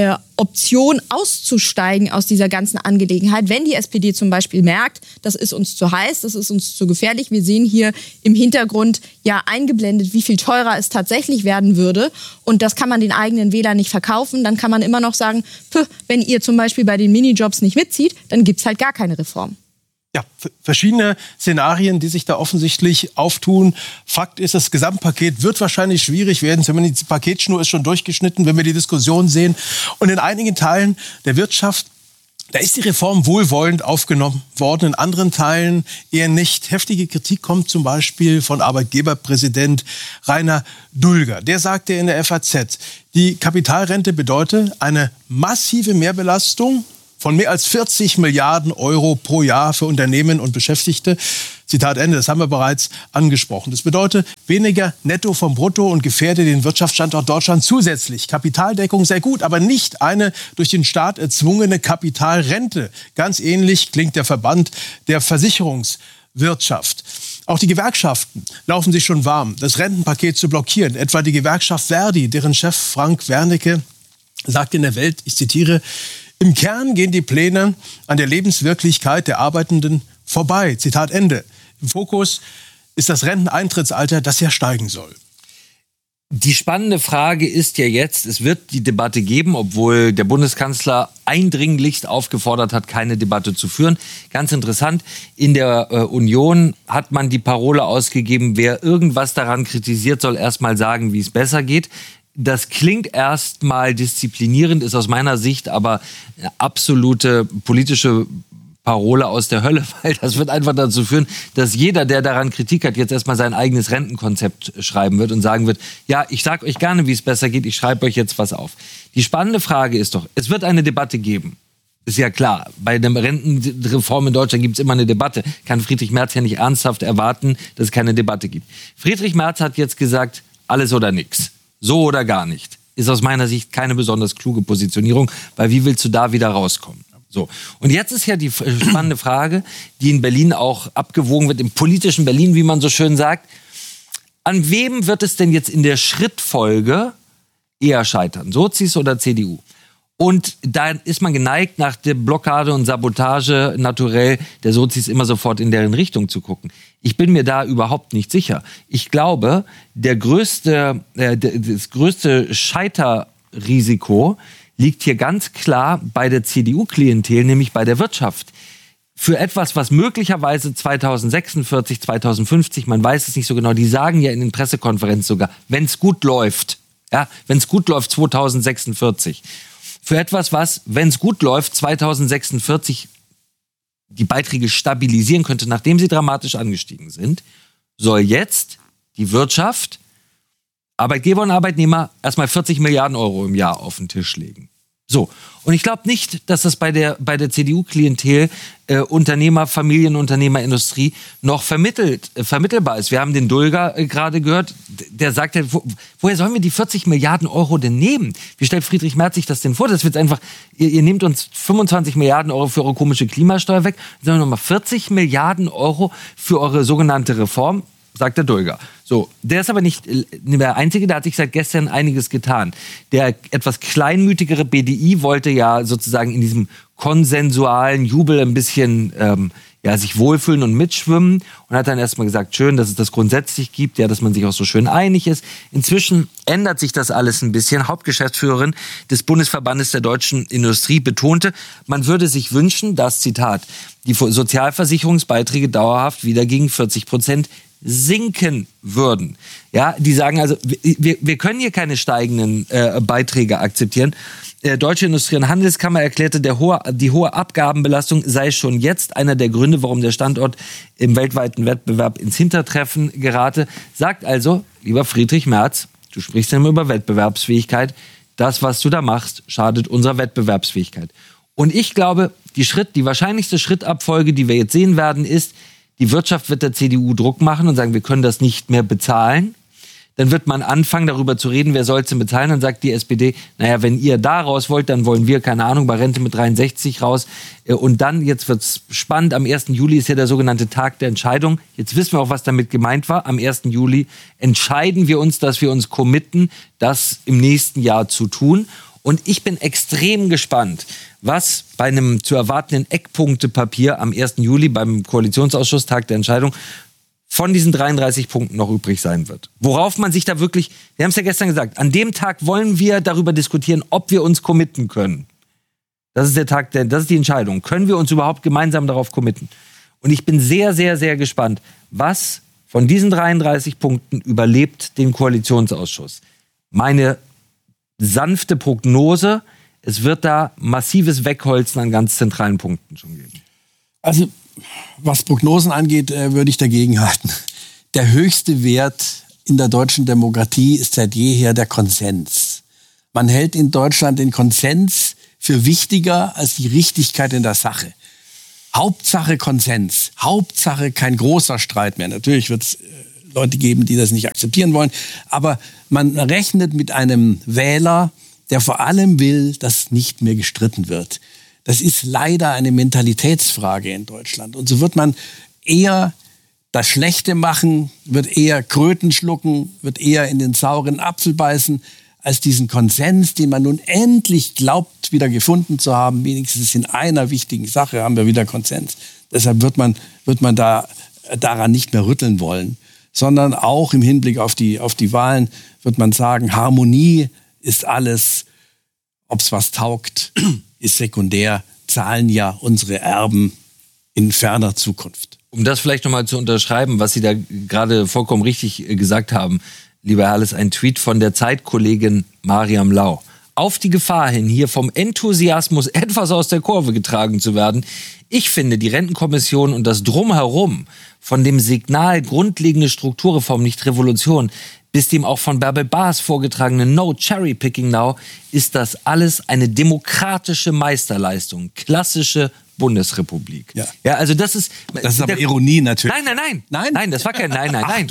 Option auszusteigen aus dieser ganzen Angelegenheit. Wenn die SPD zum Beispiel merkt, das ist uns zu heiß, das ist uns zu gefährlich. Wir sehen hier im Hintergrund ja eingeblendet, wie viel teurer es tatsächlich werden würde. Und das kann man den eigenen Wählern nicht verkaufen. Dann kann man immer noch sagen, wenn ihr zum Beispiel bei den Minijobs nicht mitzieht, dann gibt's halt gar keine Reform. Ja, verschiedene Szenarien, die sich da offensichtlich auftun. Fakt ist, das Gesamtpaket wird wahrscheinlich schwierig werden. Die Paketschnur ist schon durchgeschnitten, wenn wir die Diskussion sehen. Und in einigen Teilen der Wirtschaft, da ist die Reform wohlwollend aufgenommen worden, in anderen Teilen eher nicht. Heftige Kritik kommt zum Beispiel von Arbeitgeberpräsident Rainer Dulger. Der sagte in der FAZ, die Kapitalrente bedeutet eine massive Mehrbelastung von mehr als 40 Milliarden Euro pro Jahr für Unternehmen und Beschäftigte. Zitat Ende, das haben wir bereits angesprochen. Das bedeutet weniger Netto vom Brutto und gefährdet den Wirtschaftsstandort Deutschland zusätzlich. Kapitaldeckung sei gut, aber nicht eine durch den Staat erzwungene Kapitalrente. Ganz ähnlich klingt der Verband der Versicherungswirtschaft. Auch die Gewerkschaften laufen sich schon warm, das Rentenpaket zu blockieren. Etwa die Gewerkschaft Verdi, deren Chef Frank Wernicke sagt in der Welt, ich zitiere, im Kern gehen die Pläne an der Lebenswirklichkeit der Arbeitenden vorbei. Zitat Ende. Im Fokus ist das Renteneintrittsalter, das ja steigen soll. Die spannende Frage ist ja jetzt, es wird die Debatte geben, obwohl der Bundeskanzler eindringlichst aufgefordert hat, keine Debatte zu führen. Ganz interessant, in der Union hat man die Parole ausgegeben, wer irgendwas daran kritisiert, soll erst mal sagen, wie es besser geht. Das klingt erstmal disziplinierend, ist aus meiner Sicht aber eine absolute politische Parole aus der Hölle, weil das wird einfach dazu führen, dass jeder, der daran Kritik hat, jetzt erstmal sein eigenes Rentenkonzept schreiben wird und sagen wird, ja, ich sag euch gerne, wie es besser geht, ich schreibe euch jetzt was auf. Die spannende Frage ist doch, es wird eine Debatte geben. Ist ja klar, bei der Rentenreform in Deutschland gibt es immer eine Debatte. Kann Friedrich Merz ja nicht ernsthaft erwarten, dass es keine Debatte gibt. Friedrich Merz hat jetzt gesagt, alles oder nichts. So oder gar nicht. Ist aus meiner Sicht keine besonders kluge Positionierung, weil wie willst du da wieder rauskommen? So. Und jetzt ist ja die spannende Frage, die in Berlin auch abgewogen wird, im politischen Berlin, wie man so schön sagt. An wem wird es denn jetzt in der Schrittfolge eher scheitern? Sozis oder CDU? Und da ist man geneigt, nach der Blockade und Sabotage naturell der Sozis immer sofort in deren Richtung zu gucken. Ich bin mir da überhaupt nicht sicher. Ich glaube, das größte Scheiterrisiko liegt hier ganz klar bei der CDU-Klientel, nämlich bei der Wirtschaft. Für etwas, was möglicherweise 2046, 2050, man weiß es nicht so genau, die sagen ja in den Pressekonferenzen sogar, wenn es gut läuft, ja, wenn es gut läuft 2046. Für etwas, was, wenn es gut läuft, 2046 die Beiträge stabilisieren könnte, nachdem sie dramatisch angestiegen sind, soll jetzt die Wirtschaft, Arbeitgeber und Arbeitnehmer erstmal 40 Milliarden Euro im Jahr auf den Tisch legen. So. Und ich glaube nicht, dass das bei der CDU-Klientel, Unternehmer, Familienunternehmer, Industrie noch vermittelbar ist. Wir haben den Dulger gerade gehört, der sagte, woher sollen wir die 40 Milliarden Euro denn nehmen? Wie stellt Friedrich Merz sich das denn vor? Das wird einfach, ihr nehmt uns 25 Milliarden Euro für eure komische Klimasteuer weg, dann sagen wir nochmal 40 Milliarden Euro für eure sogenannte Reform, sagt der Dulger. So, der ist aber nicht der Einzige, der hat sich seit gestern einiges getan. Der etwas kleinmütigere BDI wollte ja sozusagen in diesem konsensualen Jubel ein bisschen sich wohlfühlen und mitschwimmen und hat dann erstmal gesagt, schön, dass es das grundsätzlich gibt, ja, dass man sich auch so schön einig ist. Inzwischen ändert sich das alles ein bisschen. Hauptgeschäftsführerin des Bundesverbandes der deutschen Industrie betonte, man würde sich wünschen, dass, Zitat, die Sozialversicherungsbeiträge dauerhaft wieder gegen 40% sinken würden. Ja, die sagen also, wir können hier keine steigenden Beiträge akzeptieren. Deutsche Industrie- und Handelskammer erklärte, die hohe Abgabenbelastung sei schon jetzt einer der Gründe, warum der Standort im weltweiten Wettbewerb ins Hintertreffen gerate. Sagt also, lieber Friedrich Merz, du sprichst ja immer über Wettbewerbsfähigkeit, das, was du da machst, schadet unserer Wettbewerbsfähigkeit. Und ich glaube, die wahrscheinlichste Schrittabfolge, die wir jetzt sehen werden, ist, die Wirtschaft wird der CDU Druck machen und sagen, wir können das nicht mehr bezahlen. Dann wird man anfangen, darüber zu reden, wer soll es denn bezahlen. Dann sagt die SPD, naja, wenn ihr da raus wollt, dann wollen wir, keine Ahnung, bei Rente mit 63 raus. Und dann, jetzt wird's spannend, am 1. Juli ist ja der sogenannte Tag der Entscheidung. Jetzt wissen wir auch, was damit gemeint war. Am 1. Juli entscheiden wir uns, dass wir uns committen, das im nächsten Jahr zu tun. Und ich bin extrem gespannt, was bei einem zu erwartenden Eckpunktepapier am 1. Juli beim Koalitionsausschuss, Tag der Entscheidung, von diesen 33 Punkten noch übrig sein wird. Worauf man sich da wirklich, wir haben es ja gestern gesagt, an dem Tag wollen wir darüber diskutieren, ob wir uns committen können. Das ist der Tag, das ist die Entscheidung. Können wir uns überhaupt gemeinsam darauf committen? Und ich bin sehr, sehr, sehr gespannt, was von diesen 33 Punkten überlebt den Koalitionsausschuss. Meine sanfte Prognose, es wird da massives Wegholzen an ganz zentralen Punkten schon geben. Also, was Prognosen angeht, würde ich dagegen halten. Der höchste Wert in der deutschen Demokratie ist seit jeher der Konsens. Man hält in Deutschland den Konsens für wichtiger als die Richtigkeit in der Sache. Hauptsache Konsens, Hauptsache kein großer Streit mehr. Natürlich wird es Leute geben, die das nicht akzeptieren wollen, aber man rechnet mit einem Wähler, der vor allem will, dass nicht mehr gestritten wird. Das ist leider eine Mentalitätsfrage in Deutschland. Und so wird man eher das Schlechte machen, wird eher Kröten schlucken, wird eher in den sauren Apfel beißen, als diesen Konsens, den man nun endlich glaubt, wieder gefunden zu haben. Wenigstens in einer wichtigen Sache haben wir wieder Konsens. Deshalb wird man daran nicht mehr rütteln wollen, sondern auch im Hinblick auf die Wahlen wird man sagen, Harmonie ist alles, ob es was taugt, ist sekundär, zahlen ja unsere Erben in ferner Zukunft. Um das vielleicht nochmal zu unterschreiben, was Sie da gerade vollkommen richtig gesagt haben, lieber Herr Herles, ein Tweet von der Zeitkollegin Mariam Lau. Auf die Gefahr hin, hier vom Enthusiasmus etwas aus der Kurve getragen zu werden. Ich finde die Rentenkommission und das Drumherum von dem Signal grundlegende Strukturreform, nicht Revolution, bis dem auch von Bärbel Baas vorgetragenen No Cherry Picking Now, ist das alles eine demokratische Meisterleistung. Klassische Bundesrepublik. Ja, also das ist aber Ironie natürlich. Nein, das war kein Nein. Man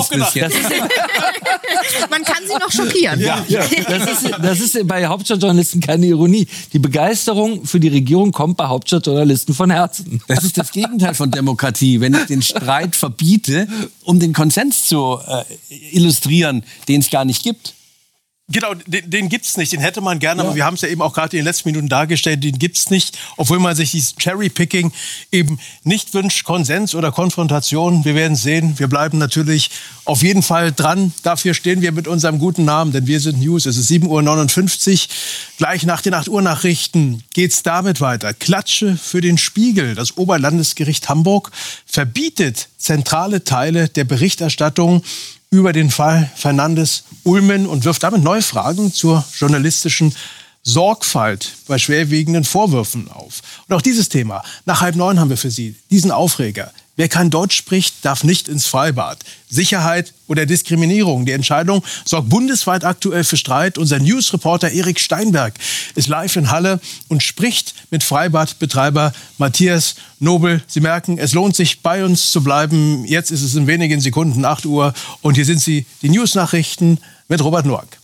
kann sie noch schockieren. Ja. Das ist bei Hauptstadtjournalisten keine Ironie. Die Begeisterung für die Regierung kommt bei Hauptstadtjournalisten von Herzen. Das ist das Gegenteil von Demokratie, wenn ich den Streit verbiete, um den Konsens zu illustrieren, den es gar nicht gibt. Genau, den gibt's nicht, den hätte man gerne, aber wir haben es ja eben auch gerade in den letzten Minuten dargestellt, den gibt's nicht, obwohl man sich dieses Cherry-Picking eben nicht wünscht, Konsens oder Konfrontation. Wir werden sehen, wir bleiben natürlich auf jeden Fall dran. Dafür stehen wir mit unserem guten Namen, denn wir sind News. Es ist 7:59 Uhr. Gleich nach den 8 Uhr Nachrichten geht's damit weiter. Klatsche für den Spiegel. Das Oberlandesgericht Hamburg verbietet zentrale Teile der Berichterstattung über den Fall Fernandes-Ulmen und wirft damit neue Fragen zur journalistischen Sorgfalt bei schwerwiegenden Vorwürfen auf. Und auch dieses Thema, nach 8:30 haben wir für Sie diesen Aufreger. Wer kein Deutsch spricht, darf nicht ins Freibad. Sicherheit oder Diskriminierung. Die Entscheidung sorgt bundesweit aktuell für Streit. Unser News-Reporter Erik Steinberg ist live in Halle und spricht mit Freibadbetreiber Matthias Nobel. Sie merken, es lohnt sich, bei uns zu bleiben. Jetzt ist es in wenigen Sekunden 8 Uhr. Und hier sind sie, die News-Nachrichten mit Robert Noack.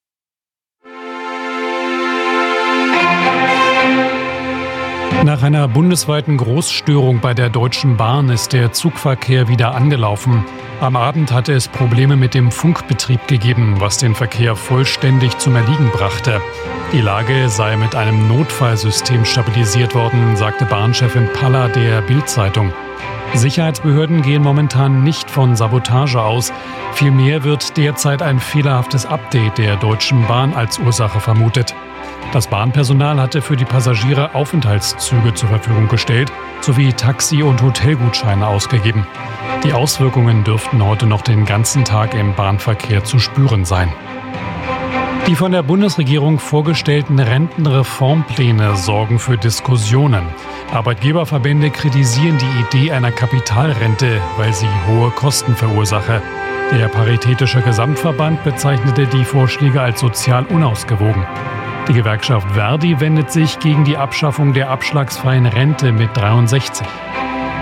Nach einer bundesweiten Großstörung bei der Deutschen Bahn ist der Zugverkehr wieder angelaufen. Am Abend hatte es Probleme mit dem Funkbetrieb gegeben, was den Verkehr vollständig zum Erliegen brachte. Die Lage sei mit einem Notfallsystem stabilisiert worden, sagte Bahnchefin Paller der Bild-Zeitung. Sicherheitsbehörden gehen momentan nicht von Sabotage aus. Vielmehr wird derzeit ein fehlerhaftes Update der Deutschen Bahn als Ursache vermutet. Das Bahnpersonal hatte für die Passagiere Aufenthaltszüge zur Verfügung gestellt, sowie Taxi- und Hotelgutscheine ausgegeben. Die Auswirkungen dürften heute noch den ganzen Tag im Bahnverkehr zu spüren sein. Die von der Bundesregierung vorgestellten Rentenreformpläne sorgen für Diskussionen. Arbeitgeberverbände kritisieren die Idee einer Kapitalrente, weil sie hohe Kosten verursache. Der Paritätische Gesamtverband bezeichnete die Vorschläge als sozial unausgewogen. Die Gewerkschaft Verdi wendet sich gegen die Abschaffung der abschlagsfreien Rente mit 63.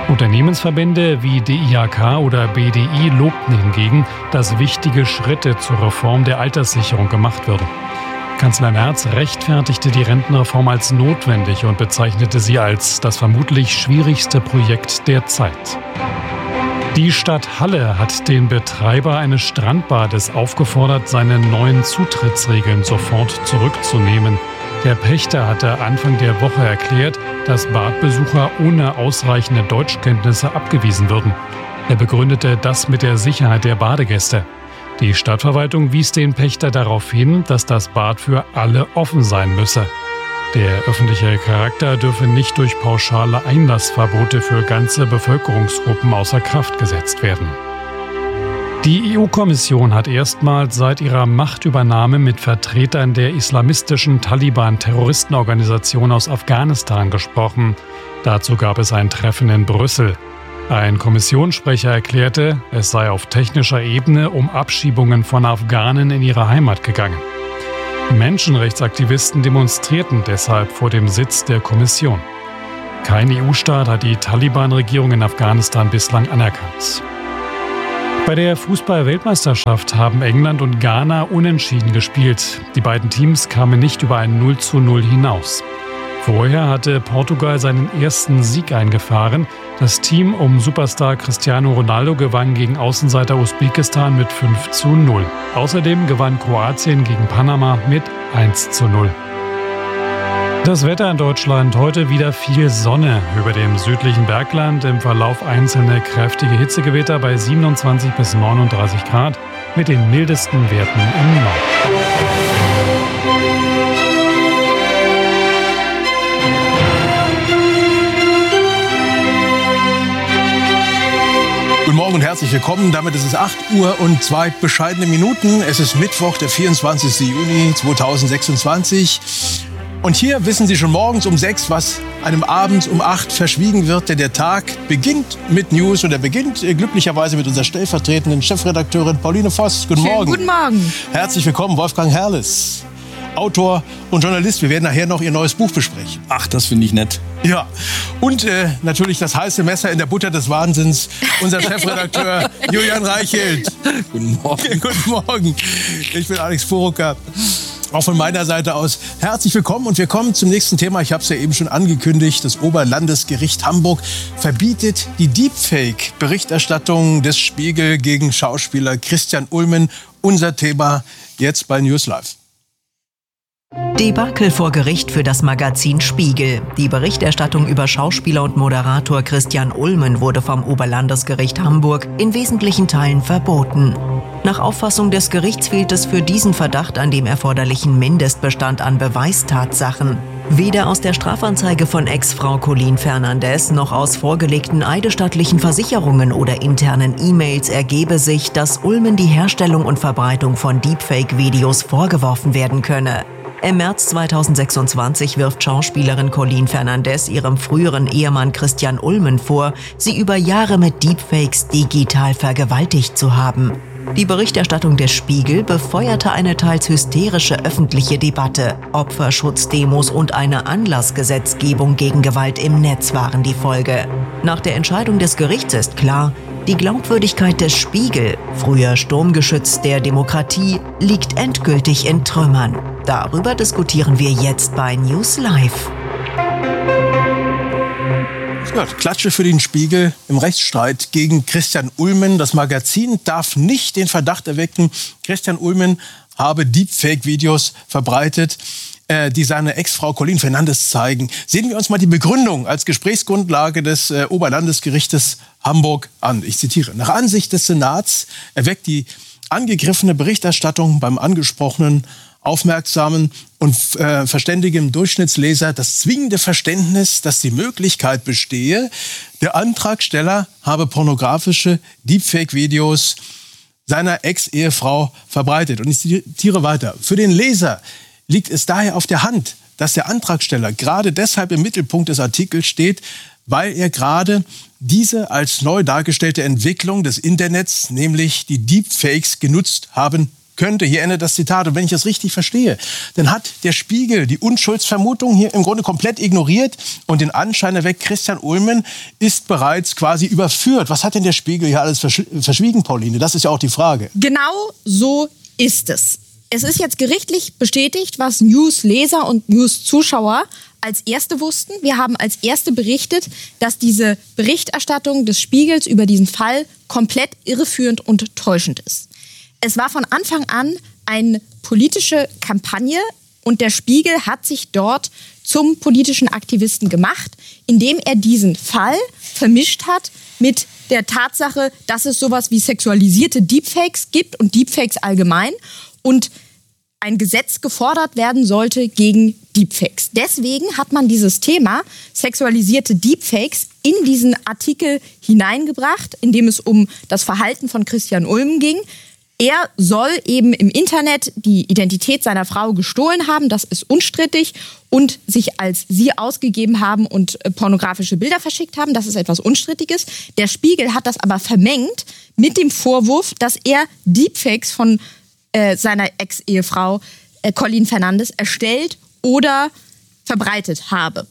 Unternehmensverbände wie DIHK oder BDI lobten hingegen, dass wichtige Schritte zur Reform der Alterssicherung gemacht würden. Kanzler Merz rechtfertigte die Rentenreform als notwendig und bezeichnete sie als das vermutlich schwierigste Projekt der Zeit. Die Stadt Halle hat den Betreiber eines Strandbades aufgefordert, seine neuen Zutrittsregeln sofort zurückzunehmen. Der Pächter hatte Anfang der Woche erklärt, dass Badbesucher ohne ausreichende Deutschkenntnisse abgewiesen würden. Er begründete das mit der Sicherheit der Badegäste. Die Stadtverwaltung wies den Pächter darauf hin, dass das Bad für alle offen sein müsse. Der öffentliche Charakter dürfe nicht durch pauschale Einlassverbote für ganze Bevölkerungsgruppen außer Kraft gesetzt werden. Die EU-Kommission hat erstmals seit ihrer Machtübernahme mit Vertretern der islamistischen Taliban-Terroristenorganisation aus Afghanistan gesprochen. Dazu gab es ein Treffen in Brüssel. Ein Kommissionssprecher erklärte, es sei auf technischer Ebene um Abschiebungen von Afghanen in ihre Heimat gegangen. Menschenrechtsaktivisten demonstrierten deshalb vor dem Sitz der Kommission. Kein EU-Staat hat die Taliban-Regierung in Afghanistan bislang anerkannt. Bei der Fußball-Weltmeisterschaft haben England und Ghana unentschieden gespielt. Die beiden Teams kamen nicht über ein 0:0 hinaus. Vorher hatte Portugal seinen ersten Sieg eingefahren. Das Team um Superstar Cristiano Ronaldo gewann gegen Außenseiter Usbekistan mit 5:0. Außerdem gewann Kroatien gegen Panama mit 1:0. Das Wetter in Deutschland: heute wieder viel Sonne. Über dem südlichen Bergland im Verlauf einzelne kräftige Hitzegewitter bei 27 bis 39 Grad mit den mildesten Werten im Norden. Guten Morgen und herzlich willkommen. Damit ist es 8 Uhr und 2 bescheidene Minuten. Es ist Mittwoch, der 24. Juni 2026. Und hier wissen Sie schon morgens um 6, was einem abends um 8 verschwiegen wird. Denn der Tag beginnt mit News und er beginnt glücklicherweise mit unserer stellvertretenden Chefredakteurin Pauline Voss. Guten Morgen. Guten Morgen. Herzlich willkommen, Wolfgang Herrles, Autor und Journalist. Wir werden nachher noch Ihr neues Buch besprechen. Ach, das finde ich nett. Ja, und natürlich das heiße Messer in der Butter des Wahnsinns, unser Chefredakteur Julian Reichelt. Guten Morgen. Guten Morgen. Ich bin Alex Furuka. Auch von meiner Seite aus herzlich willkommen und wir kommen zum nächsten Thema. Ich habe es ja eben schon angekündigt. Das Oberlandesgericht Hamburg verbietet die Deepfake-Berichterstattung des Spiegel gegen Schauspieler Christian Ulmen. Unser Thema jetzt bei News Live. Debakel vor Gericht für das Magazin Spiegel. Die Berichterstattung über Schauspieler und Moderator Christian Ulmen wurde vom Oberlandesgericht Hamburg in wesentlichen Teilen verboten. Nach Auffassung des Gerichts fehlt es für diesen Verdacht an dem erforderlichen Mindestbestand an Beweistatsachen. Weder aus der Strafanzeige von Ex-Frau Colleen Fernandes noch aus vorgelegten eidesstattlichen Versicherungen oder internen E-Mails ergebe sich, dass Ulmen die Herstellung und Verbreitung von Deepfake-Videos vorgeworfen werden könne. Im März 2026 wirft Schauspielerin Colleen Fernandes ihrem früheren Ehemann Christian Ulmen vor, sie über Jahre mit Deepfakes digital vergewaltigt zu haben. Die Berichterstattung des Spiegel befeuerte eine teils hysterische öffentliche Debatte. Opferschutzdemos und eine Anlassgesetzgebung gegen Gewalt im Netz waren die Folge. Nach der Entscheidung des Gerichts ist klar, die Glaubwürdigkeit des Spiegel, früher Sturmgeschütz der Demokratie, liegt endgültig in Trümmern. Darüber diskutieren wir jetzt bei News Live. Klatsche für den Spiegel im Rechtsstreit gegen Christian Ulmen. Das Magazin darf nicht den Verdacht erwecken, Christian Ulmen habe Deepfake-Videos verbreitet, die seine Ex-Frau Colleen Fernandes zeigen. Sehen wir uns mal die Begründung als Gesprächsgrundlage des Oberlandesgerichtes Hamburg an. Ich zitiere: Nach Ansicht des Senats erweckt die angegriffene Berichterstattung beim angesprochenen aufmerksamen und verständigen Durchschnittsleser das zwingende Verständnis, dass die Möglichkeit bestehe, der Antragsteller habe pornografische Deepfake-Videos seiner Ex-Ehefrau verbreitet. Und ich zitiere weiter: Für den Leser liegt es daher auf der Hand, dass der Antragsteller gerade deshalb im Mittelpunkt des Artikels steht, weil er gerade diese als neu dargestellte Entwicklung des Internets, nämlich die Deepfakes, genutzt haben könnte, hier endet das Zitat, und wenn ich das richtig verstehe, dann hat der Spiegel die Unschuldsvermutung hier im Grunde komplett ignoriert und den Anschein erweckt, Christian Ulmen ist bereits quasi überführt. Was hat denn der Spiegel hier alles verschwiegen, Pauline? Das ist ja auch die Frage. Genau so ist es. Es ist jetzt gerichtlich bestätigt, was News-Leser und News-Zuschauer als Erste wussten. Wir haben als Erste berichtet, dass diese Berichterstattung des Spiegels über diesen Fall komplett irreführend und täuschend ist. Es war von Anfang an eine politische Kampagne und der Spiegel hat sich dort zum politischen Aktivisten gemacht, indem er diesen Fall vermischt hat mit der Tatsache, dass es sowas wie sexualisierte Deepfakes gibt und Deepfakes allgemein und ein Gesetz gefordert werden sollte gegen Deepfakes. Deswegen hat man dieses Thema sexualisierte Deepfakes in diesen Artikel hineingebracht, in dem es um das Verhalten von Christian Ulmen ging. Er soll eben im Internet die Identität seiner Frau gestohlen haben, das ist unstrittig, und sich als sie ausgegeben haben und pornografische Bilder verschickt haben, das ist etwas Unstrittiges. Der Spiegel hat das aber vermengt mit dem Vorwurf, dass er Deepfakes von seiner Ex-Ehefrau Colleen Fernandes erstellt oder verbreitet habe.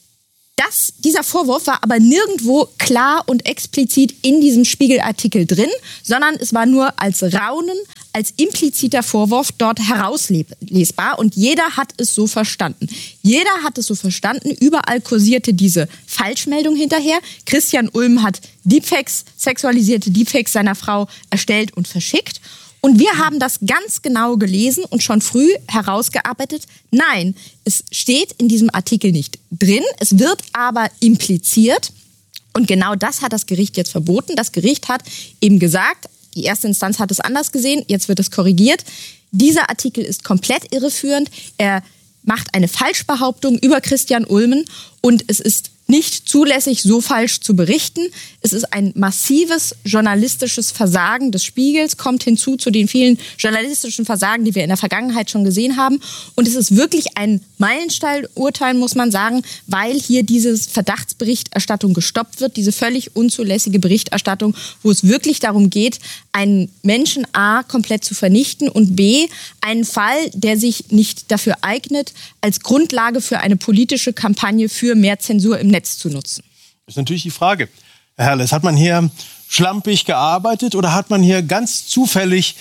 Dieser Vorwurf war aber nirgendwo klar und explizit in diesem Spiegelartikel drin, sondern es war nur als Raunen, als impliziter Vorwurf dort herauslesbar und jeder hat es so verstanden. Jeder hat es so verstanden, überall kursierte diese Falschmeldung hinterher. Christian Ulmen hat Deepfakes, sexualisierte Deepfakes seiner Frau erstellt und verschickt. Und wir haben das ganz genau gelesen und schon früh herausgearbeitet. Nein, es steht in diesem Artikel nicht drin. Es wird aber impliziert. Und genau das hat das Gericht jetzt verboten. Das Gericht hat eben gesagt, die erste Instanz hat es anders gesehen, jetzt wird es korrigiert. Dieser Artikel ist komplett irreführend. Er macht eine Falschbehauptung über Christian Ulmen und es ist nicht zulässig, so falsch zu berichten. Es ist ein massives journalistisches Versagen des Spiegels, kommt hinzu zu den vielen journalistischen Versagen, die wir in der Vergangenheit schon gesehen haben. Und es ist wirklich ein Meilenstein-Urteil, muss man sagen, weil hier diese Verdachtsberichterstattung gestoppt wird, diese völlig unzulässige Berichterstattung, wo es wirklich darum geht, einen Menschen A komplett zu vernichten und B, einen Fall, der sich nicht dafür eignet, als Grundlage für eine politische Kampagne für mehr Zensur im Netz zu nutzen. Das ist natürlich die Frage. Herr Herles, hat man hier schlampig gearbeitet oder hat man hier ganz zufällig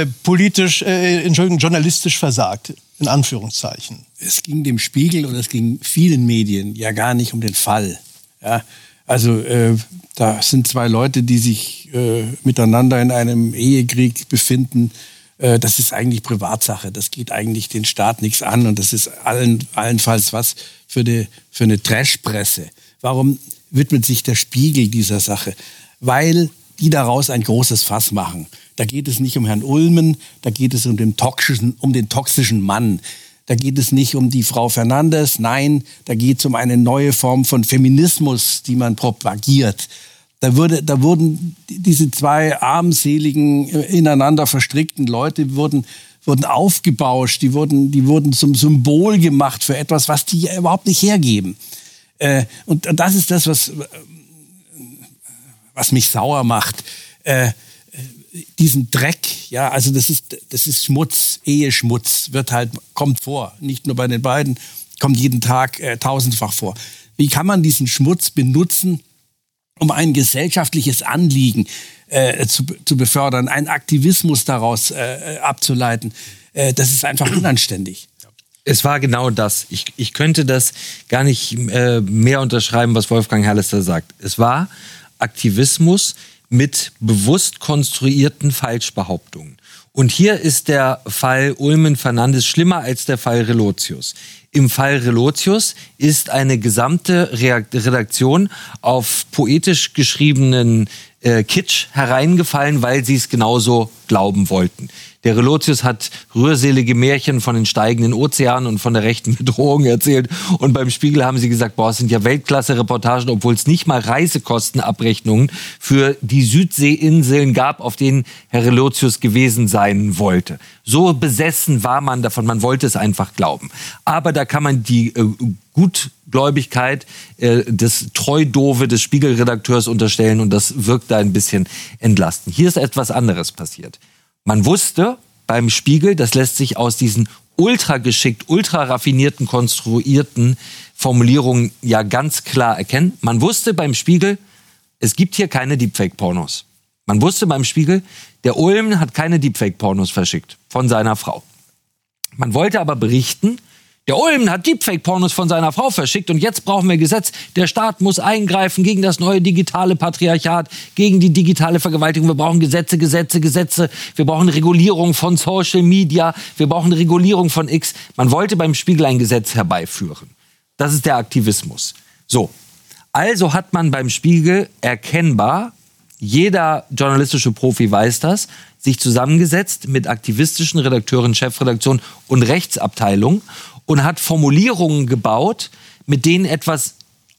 journalistisch versagt, in Anführungszeichen? Es ging dem Spiegel und es ging vielen Medien ja gar nicht um den Fall. Ja, also da sind zwei Leute, die sich miteinander in einem Ehekrieg befinden. Das ist eigentlich Privatsache. Das geht eigentlich den Staat nichts an. Und das ist allenfalls was für eine Trashpresse. Warum widmet sich der Spiegel dieser Sache? Weil die daraus ein großes Fass machen. Da geht es nicht um Herrn Ulmen, da geht es um den toxischen Mann. Da geht es nicht um die Frau Fernandes, nein, da geht es um eine neue Form von Feminismus, die man propagiert. Da wurden diese zwei armseligen, ineinander verstrickten Leute wurden aufgebauscht, die wurden zum Symbol gemacht für etwas, was die überhaupt nicht hergeben. Und das ist das, was mich sauer macht. Diesen Dreck, ja, also das ist Schmutz, Eheschmutz, kommt vor. Nicht nur bei den beiden, kommt jeden Tag tausendfach vor. Wie kann man diesen Schmutz benutzen, um ein gesellschaftliches Anliegen zu befördern, einen Aktivismus daraus abzuleiten? Das ist einfach unanständig. Es war genau das. Ich könnte das gar nicht mehr unterschreiben, was Wolfgang Herles da sagt. Es war Aktivismus mit bewusst konstruierten Falschbehauptungen. Und hier ist der Fall Ulmen-Fernandes schlimmer als der Fall Relotius. Im Fall Relotius ist eine gesamte Redaktion auf poetisch geschriebenen Kitsch hereingefallen, weil sie es genauso glauben wollten. Der Relotius hat rührselige Märchen von den steigenden Ozeanen und von der rechten Bedrohung erzählt. Und beim Spiegel haben sie gesagt, boah, es sind ja Weltklasse-Reportagen, obwohl es nicht mal Reisekostenabrechnungen für die Südseeinseln gab, auf denen Herr Relotius gewesen sein wollte. So besessen war man davon, man wollte es einfach glauben. Aber da kann man die Gutgläubigkeit des Treudove des Spiegelredakteurs unterstellen und das wirkt da ein bisschen entlastend. Hier ist etwas anderes passiert. Man wusste beim Spiegel, das lässt sich aus diesen ultra geschickt, ultra raffinierten, konstruierten Formulierungen ja ganz klar erkennen. Man wusste beim Spiegel, es gibt hier keine Deepfake-Pornos. Man wusste beim Spiegel, der Ulmen hat keine Deepfake-Pornos verschickt von seiner Frau. Man wollte aber berichten, der Ulmen hat Deepfake-Pornos von seiner Frau verschickt und jetzt brauchen wir Gesetz. Der Staat muss eingreifen gegen das neue digitale Patriarchat, gegen die digitale Vergewaltigung. Wir brauchen Gesetze. Wir brauchen Regulierung von Social Media. Wir brauchen Regulierung von X. Man wollte beim Spiegel ein Gesetz herbeiführen. Das ist der Aktivismus. So, also hat man beim Spiegel erkennbar, jeder journalistische Profi weiß das, sich zusammengesetzt mit aktivistischen Redakteuren, Chefredaktion und Rechtsabteilung und hat Formulierungen gebaut, mit denen etwas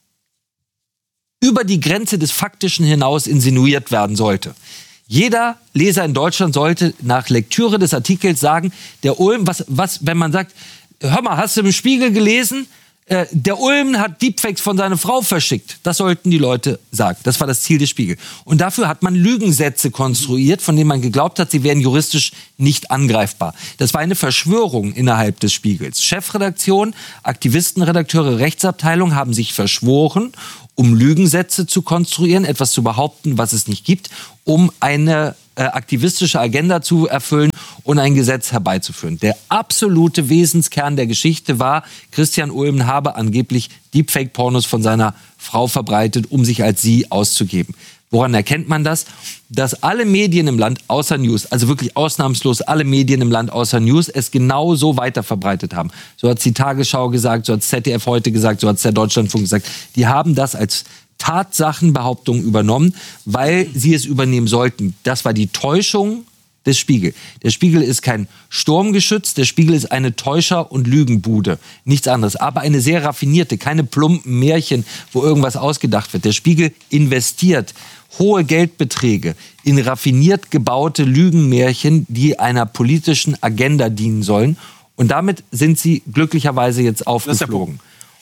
über die Grenze des Faktischen hinaus insinuiert werden sollte. Jeder Leser in Deutschland sollte nach Lektüre des Artikels sagen, der Ulm, wenn man sagt, hör mal, hast du im Spiegel gelesen? Der Ulmen hat Deepfakes von seiner Frau verschickt. Das sollten die Leute sagen. Das war das Ziel des Spiegel. Und dafür hat man Lügensätze konstruiert, von denen man geglaubt hat, sie wären juristisch nicht angreifbar. Das war eine Verschwörung innerhalb des Spiegels. Chefredaktion, Aktivistenredakteure, Rechtsabteilung haben sich verschworen, um Lügensätze zu konstruieren, etwas zu behaupten, was es nicht gibt, um eine aktivistische Agenda zu erfüllen und ein Gesetz herbeizuführen. Der absolute Wesenskern der Geschichte war, Christian Ulmen habe angeblich Deepfake-Pornos von seiner Frau verbreitet, um sich als sie auszugeben. Woran erkennt man das? Dass alle Medien im Land außer News, also wirklich ausnahmslos alle Medien im Land außer News, es genau so weiterverbreitet haben. So hat es die Tagesschau gesagt, so hat es ZDF heute gesagt, so hat es der Deutschlandfunk gesagt. Die haben das als Tatsachenbehauptung übernommen, weil sie es übernehmen sollten. Das war die Täuschung des Spiegel. Der Spiegel ist kein Sturmgeschütz, der Spiegel ist eine Täuscher- und Lügenbude. Nichts anderes. Aber eine sehr raffinierte, keine plumpen Märchen, wo irgendwas ausgedacht wird. Der Spiegel investiert hohe Geldbeträge in raffiniert gebaute Lügenmärchen, die einer politischen Agenda dienen sollen. Und damit sind sie glücklicherweise jetzt aufgeflogen.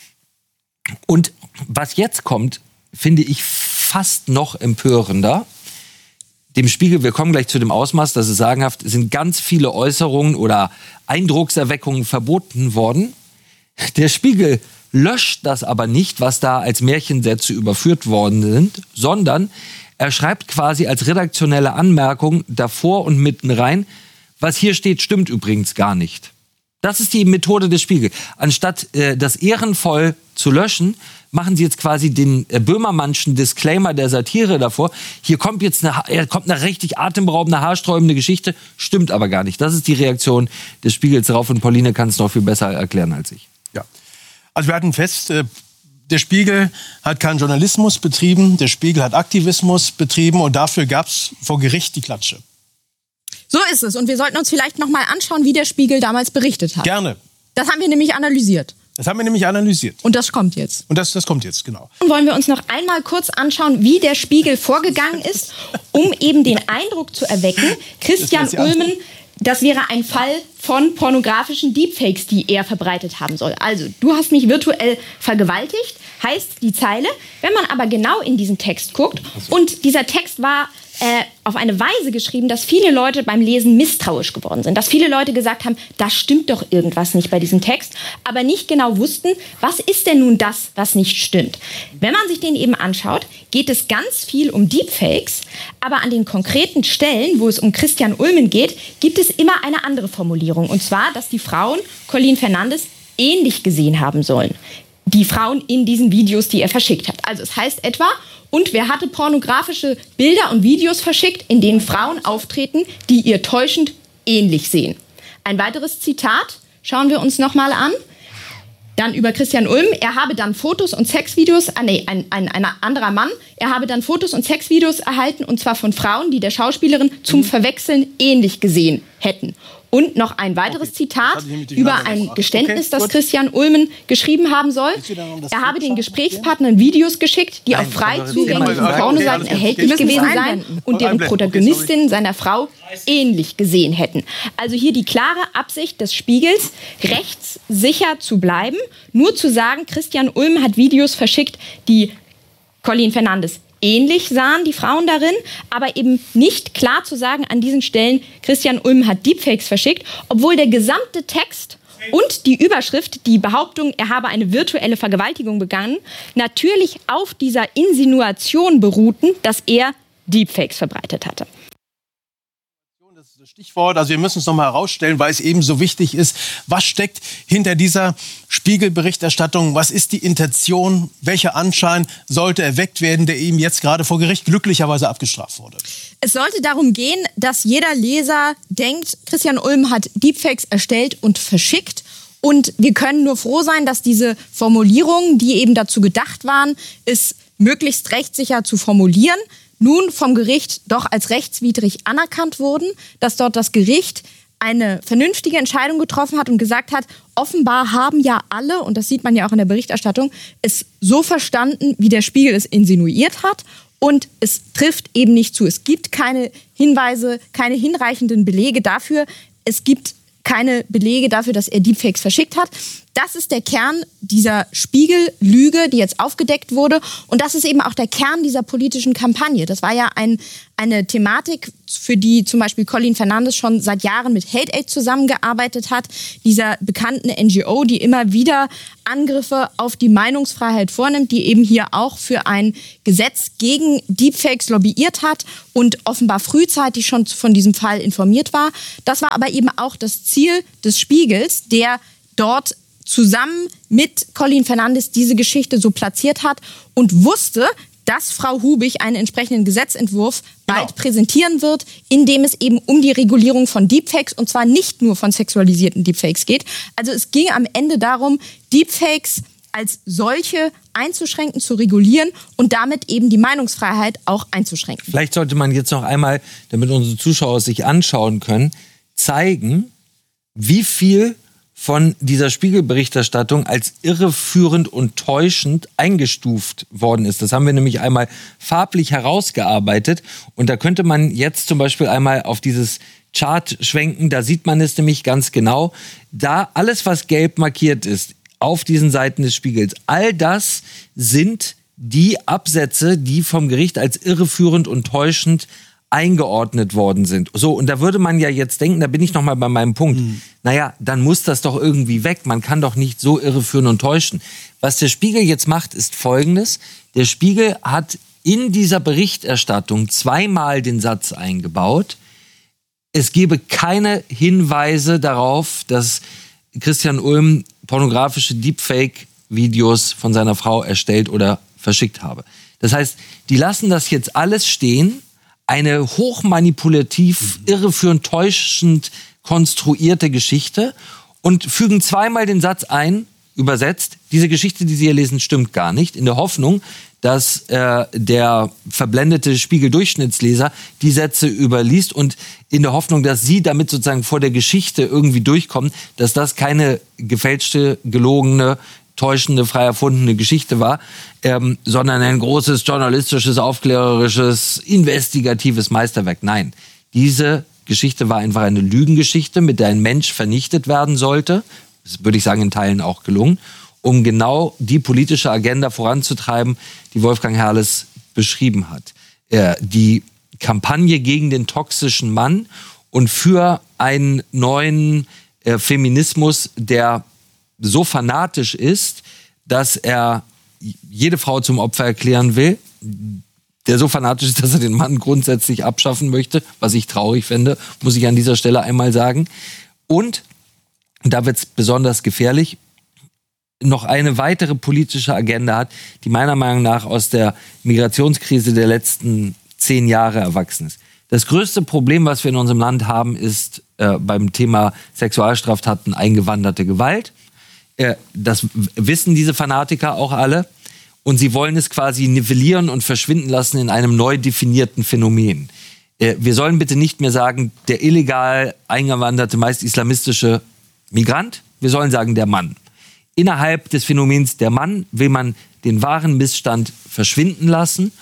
Und was jetzt kommt, finde ich fast noch empörender. Dem Spiegel, wir kommen gleich zu dem Ausmaß, das ist sagenhaft, sind ganz viele Äußerungen oder Eindruckserweckungen verboten worden. Der Spiegel löscht das aber nicht, was da als Märchensätze überführt worden sind, sondern er schreibt quasi als redaktionelle Anmerkung davor und mitten rein, was hier steht, stimmt übrigens gar nicht. Das ist die Methode des Spiegel. Anstatt das ehrenvoll zu löschen, machen sie jetzt quasi den Böhmermannschen Disclaimer der Satire davor. Hier kommt jetzt eine richtig atemberaubende, haarsträubende Geschichte, stimmt aber gar nicht. Das ist die Reaktion des Spiegels darauf und Pauline kann es noch viel besser erklären als ich. Ja, also wir hatten fest, der Spiegel hat keinen Journalismus betrieben, der Spiegel hat Aktivismus betrieben und dafür gab es vor Gericht die Klatsche. So ist es. Und wir sollten uns vielleicht noch mal anschauen, wie der Spiegel damals berichtet hat. Gerne. Das haben wir nämlich analysiert. Und das kommt jetzt. Und das kommt jetzt, genau. Dann wollen wir uns noch einmal kurz anschauen, wie der Spiegel vorgegangen ist, um eben den Eindruck zu erwecken, Christian Ulmen, das wäre ein Fall von pornografischen Deepfakes, die er verbreitet haben soll. Also, du hast mich virtuell vergewaltigt, heißt die Zeile. Wenn man aber genau in diesen Text guckt, und dieser Text war auf eine Weise geschrieben, dass viele Leute beim Lesen misstrauisch geworden sind. Dass viele Leute gesagt haben, da stimmt doch irgendwas nicht bei diesem Text, aber nicht genau wussten, was ist denn nun das, was nicht stimmt. Wenn man sich den eben anschaut, geht es ganz viel um Deepfakes, aber an den konkreten Stellen, wo es um Christian Ulmen geht, gibt es immer eine andere Formulierung. Und zwar, dass die Frauen Colin Fernandes ähnlich gesehen haben sollen. Die Frauen in diesen Videos, die er verschickt hat. Also es heißt etwa, und wer hatte pornografische Bilder und Videos verschickt, in denen Frauen auftreten, die ihr täuschend ähnlich sehen. Ein weiteres Zitat schauen wir uns noch mal an. Dann über Christian Ulmen. Er habe dann Fotos und Sexvideos, ein anderer Mann, er habe dann Fotos und Sexvideos erhalten, und zwar von Frauen, die der Schauspielerin zum Verwechseln ähnlich gesehen hätten. Und noch ein weiteres Zitat über ein Geständnis, das Christian Ulmen geschrieben haben soll. Er habe den Gesprächspartnern Videos geschickt, die auf frei zugänglichen Pornoseiten erhältlich gewesen seien und deren Protagonistinnen seiner Frau ähnlich gesehen hätten. Also hier die klare Absicht des Spiegels, rechtssicher zu bleiben, nur zu sagen, Christian Ulmen hat Videos verschickt, die Colin Fernandes ähnlich sahen, die Frauen darin, aber eben nicht klar zu sagen an diesen Stellen, Christian Ulm hat Deepfakes verschickt, obwohl der gesamte Text und die Überschrift, die Behauptung, er habe eine virtuelle Vergewaltigung begangen, natürlich auf dieser Insinuation beruhten, dass er Deepfakes verbreitet hatte. Das ist das Stichwort. Also wir müssen es nochmal herausstellen, weil es eben so wichtig ist. Was steckt hinter dieser Spiegel-Berichterstattung? Was ist die Intention? Welcher Anschein sollte erweckt werden, der eben jetzt gerade vor Gericht glücklicherweise abgestraft wurde? Es sollte darum gehen, dass jeder Leser denkt, Christian Ulm hat Deepfakes erstellt und verschickt. Und wir können nur froh sein, dass diese Formulierungen, die eben dazu gedacht waren, es möglichst rechtssicher zu formulieren, nun vom Gericht doch als rechtswidrig anerkannt wurden, dass dort das Gericht eine vernünftige Entscheidung getroffen hat und gesagt hat, offenbar haben ja alle, und das sieht man ja auch in der Berichterstattung, es so verstanden, wie der Spiegel es insinuiert hat. Und es trifft eben nicht zu. Es gibt keine Hinweise, keine hinreichenden Belege dafür. Es gibt keine Belege dafür, dass er Deepfakes verschickt hat. Das ist der Kern dieser Spiegel-Lüge, die jetzt aufgedeckt wurde. Und das ist eben auch der Kern dieser politischen Kampagne. Das war ja eine Thematik, für die zum Beispiel Colin Fernandes schon seit Jahren mit Hate Aid zusammengearbeitet hat. Dieser bekannten NGO, die immer wieder Angriffe auf die Meinungsfreiheit vornimmt, die eben hier auch für ein Gesetz gegen Deepfakes lobbyiert hat und offenbar frühzeitig schon von diesem Fall informiert war. Das war aber eben auch das Ziel des Spiegels, der dort zusammen mit Colin Fernandes diese Geschichte so platziert hat und wusste, dass Frau Hubig einen entsprechenden Gesetzentwurf bald präsentieren wird, in dem es eben um die Regulierung von Deepfakes und zwar nicht nur von sexualisierten Deepfakes geht. Also es ging am Ende darum, Deepfakes als solche einzuschränken, zu regulieren und damit eben die Meinungsfreiheit auch einzuschränken. Vielleicht sollte man jetzt noch einmal, damit unsere Zuschauer es sich anschauen können, zeigen, wie viel von dieser Spiegelberichterstattung als irreführend und täuschend eingestuft worden ist. Das haben wir nämlich einmal farblich herausgearbeitet. Und da könnte man jetzt zum Beispiel einmal auf dieses Chart schwenken. Da sieht man es nämlich ganz genau. Da alles, was gelb markiert ist, auf diesen Seiten des Spiegels, all das sind die Absätze, die vom Gericht als irreführend und täuschend eingeordnet worden sind. So, und da würde man ja jetzt denken, da bin ich noch mal bei meinem Punkt, naja, dann muss das doch irgendwie weg. Man kann doch nicht so irreführen und täuschen. Was der Spiegel jetzt macht, ist Folgendes. Der Spiegel hat in dieser Berichterstattung zweimal den Satz eingebaut, es gebe keine Hinweise darauf, dass Christian Ulm pornografische Deepfake-Videos von seiner Frau erstellt oder verschickt habe. Das heißt, die lassen das jetzt alles stehen, eine hochmanipulativ, irreführend, täuschend konstruierte Geschichte und fügen zweimal den Satz ein, übersetzt, diese Geschichte, die Sie hier lesen, stimmt gar nicht, in der Hoffnung, dass der verblendete Spiegel-Durchschnittsleser die Sätze überliest und in der Hoffnung, dass Sie damit sozusagen vor der Geschichte irgendwie durchkommen, dass das keine gefälschte, gelogene, täuschende, frei erfundene Geschichte war, sondern ein großes journalistisches, aufklärerisches, investigatives Meisterwerk. Nein, diese Geschichte war einfach eine Lügengeschichte, mit der ein Mensch vernichtet werden sollte. Das würde ich sagen, in Teilen auch gelungen, um genau die politische Agenda voranzutreiben, die Wolfgang Herrles beschrieben hat. Die Kampagne gegen den toxischen Mann und für einen neuen Feminismus, der so fanatisch ist, dass er jede Frau zum Opfer erklären will, der so fanatisch ist, dass er den Mann grundsätzlich abschaffen möchte, was ich traurig finde, muss ich an dieser Stelle einmal sagen. Und, da wird es besonders gefährlich, noch eine weitere politische Agenda hat, die meiner Meinung nach aus der Migrationskrise der letzten 10 Jahre erwachsen ist. Das größte Problem, was wir in unserem Land haben, ist beim Thema Sexualstraftaten eingewanderte Gewalt. Das wissen diese Fanatiker auch alle. Und sie wollen es quasi nivellieren und verschwinden lassen in einem neu definierten Phänomen. Wir sollen bitte nicht mehr sagen, der illegal eingewanderte, meist islamistische Migrant. Wir sollen sagen, der Mann. Innerhalb des Phänomens der Mann will man den wahren Missstand verschwinden lassen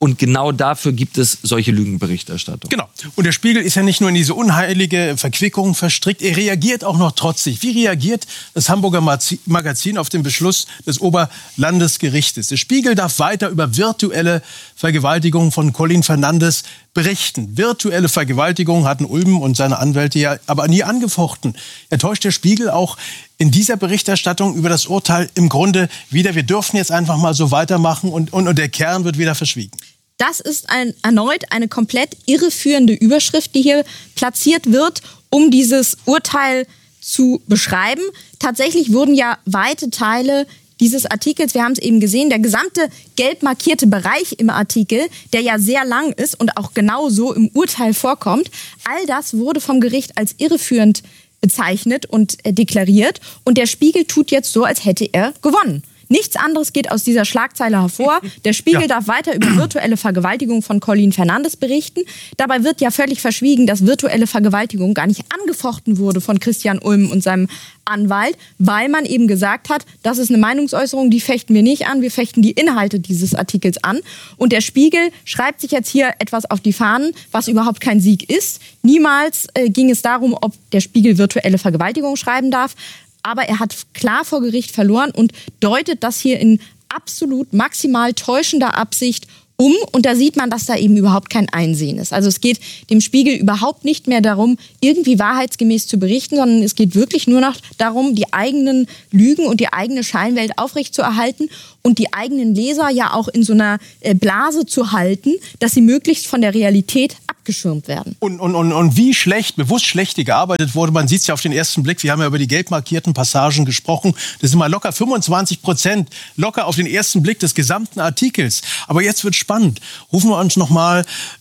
Und genau dafür gibt es solche Lügenberichterstattung. Genau. Und der Spiegel ist ja nicht nur in diese unheilige Verquickung verstrickt, er reagiert auch noch trotzig. Wie reagiert das Hamburger Magazin auf den Beschluss des Oberlandesgerichtes? Der Spiegel darf weiter über virtuelle Vergewaltigungen von Colin Fernandes berichten. Virtuelle Vergewaltigungen hatten Ulmen und seine Anwälte ja aber nie angefochten. Enttäuscht der Spiegel auch in dieser Berichterstattung über das Urteil im Grunde wieder, wir dürfen jetzt einfach mal so weitermachen und der Kern wird wieder verschwiegen? Das ist erneut eine komplett irreführende Überschrift, die hier platziert wird, um dieses Urteil zu beschreiben. Tatsächlich wurden ja weite Teile dieses Artikels, wir haben es eben gesehen, der gesamte gelb markierte Bereich im Artikel, der ja sehr lang ist und auch genau so im Urteil vorkommt, all das wurde vom Gericht als irreführend bezeichnet und deklariert. Und der Spiegel tut jetzt so, als hätte er gewonnen. Nichts anderes geht aus dieser Schlagzeile hervor. Der Spiegel darf weiter über virtuelle Vergewaltigung von Colin Fernandes berichten. Dabei wird ja völlig verschwiegen, dass virtuelle Vergewaltigung gar nicht angefochten wurde von Christian Ulmen und seinem Anwalt, weil man eben gesagt hat, das ist eine Meinungsäußerung, die fechten wir nicht an, wir fechten die Inhalte dieses Artikels an. Und der Spiegel schreibt sich jetzt hier etwas auf die Fahnen, was überhaupt kein Sieg ist. Niemals ging es darum, ob der Spiegel virtuelle Vergewaltigung schreiben darf. Aber er hat klar vor Gericht verloren und deutet das hier in absolut maximal täuschender Absicht um. Und da sieht man, dass da eben überhaupt kein Einsehen ist. Also es geht dem Spiegel überhaupt nicht mehr darum, irgendwie wahrheitsgemäß zu berichten, sondern es geht wirklich nur noch darum, die eigenen Lügen und die eigene Scheinwelt aufrechtzuerhalten und die eigenen Leser ja auch in so einer Blase zu halten, dass sie möglichst von der Realität abgeschirmt werden. Und wie schlecht, bewusst schlecht gearbeitet wurde, man sieht es ja auf den ersten Blick, wir haben ja über die gelb markierten Passagen gesprochen, das sind mal locker 25%, locker auf den ersten Blick des gesamten Artikels. Aber jetzt wird spannend. Rufen wir uns noch mal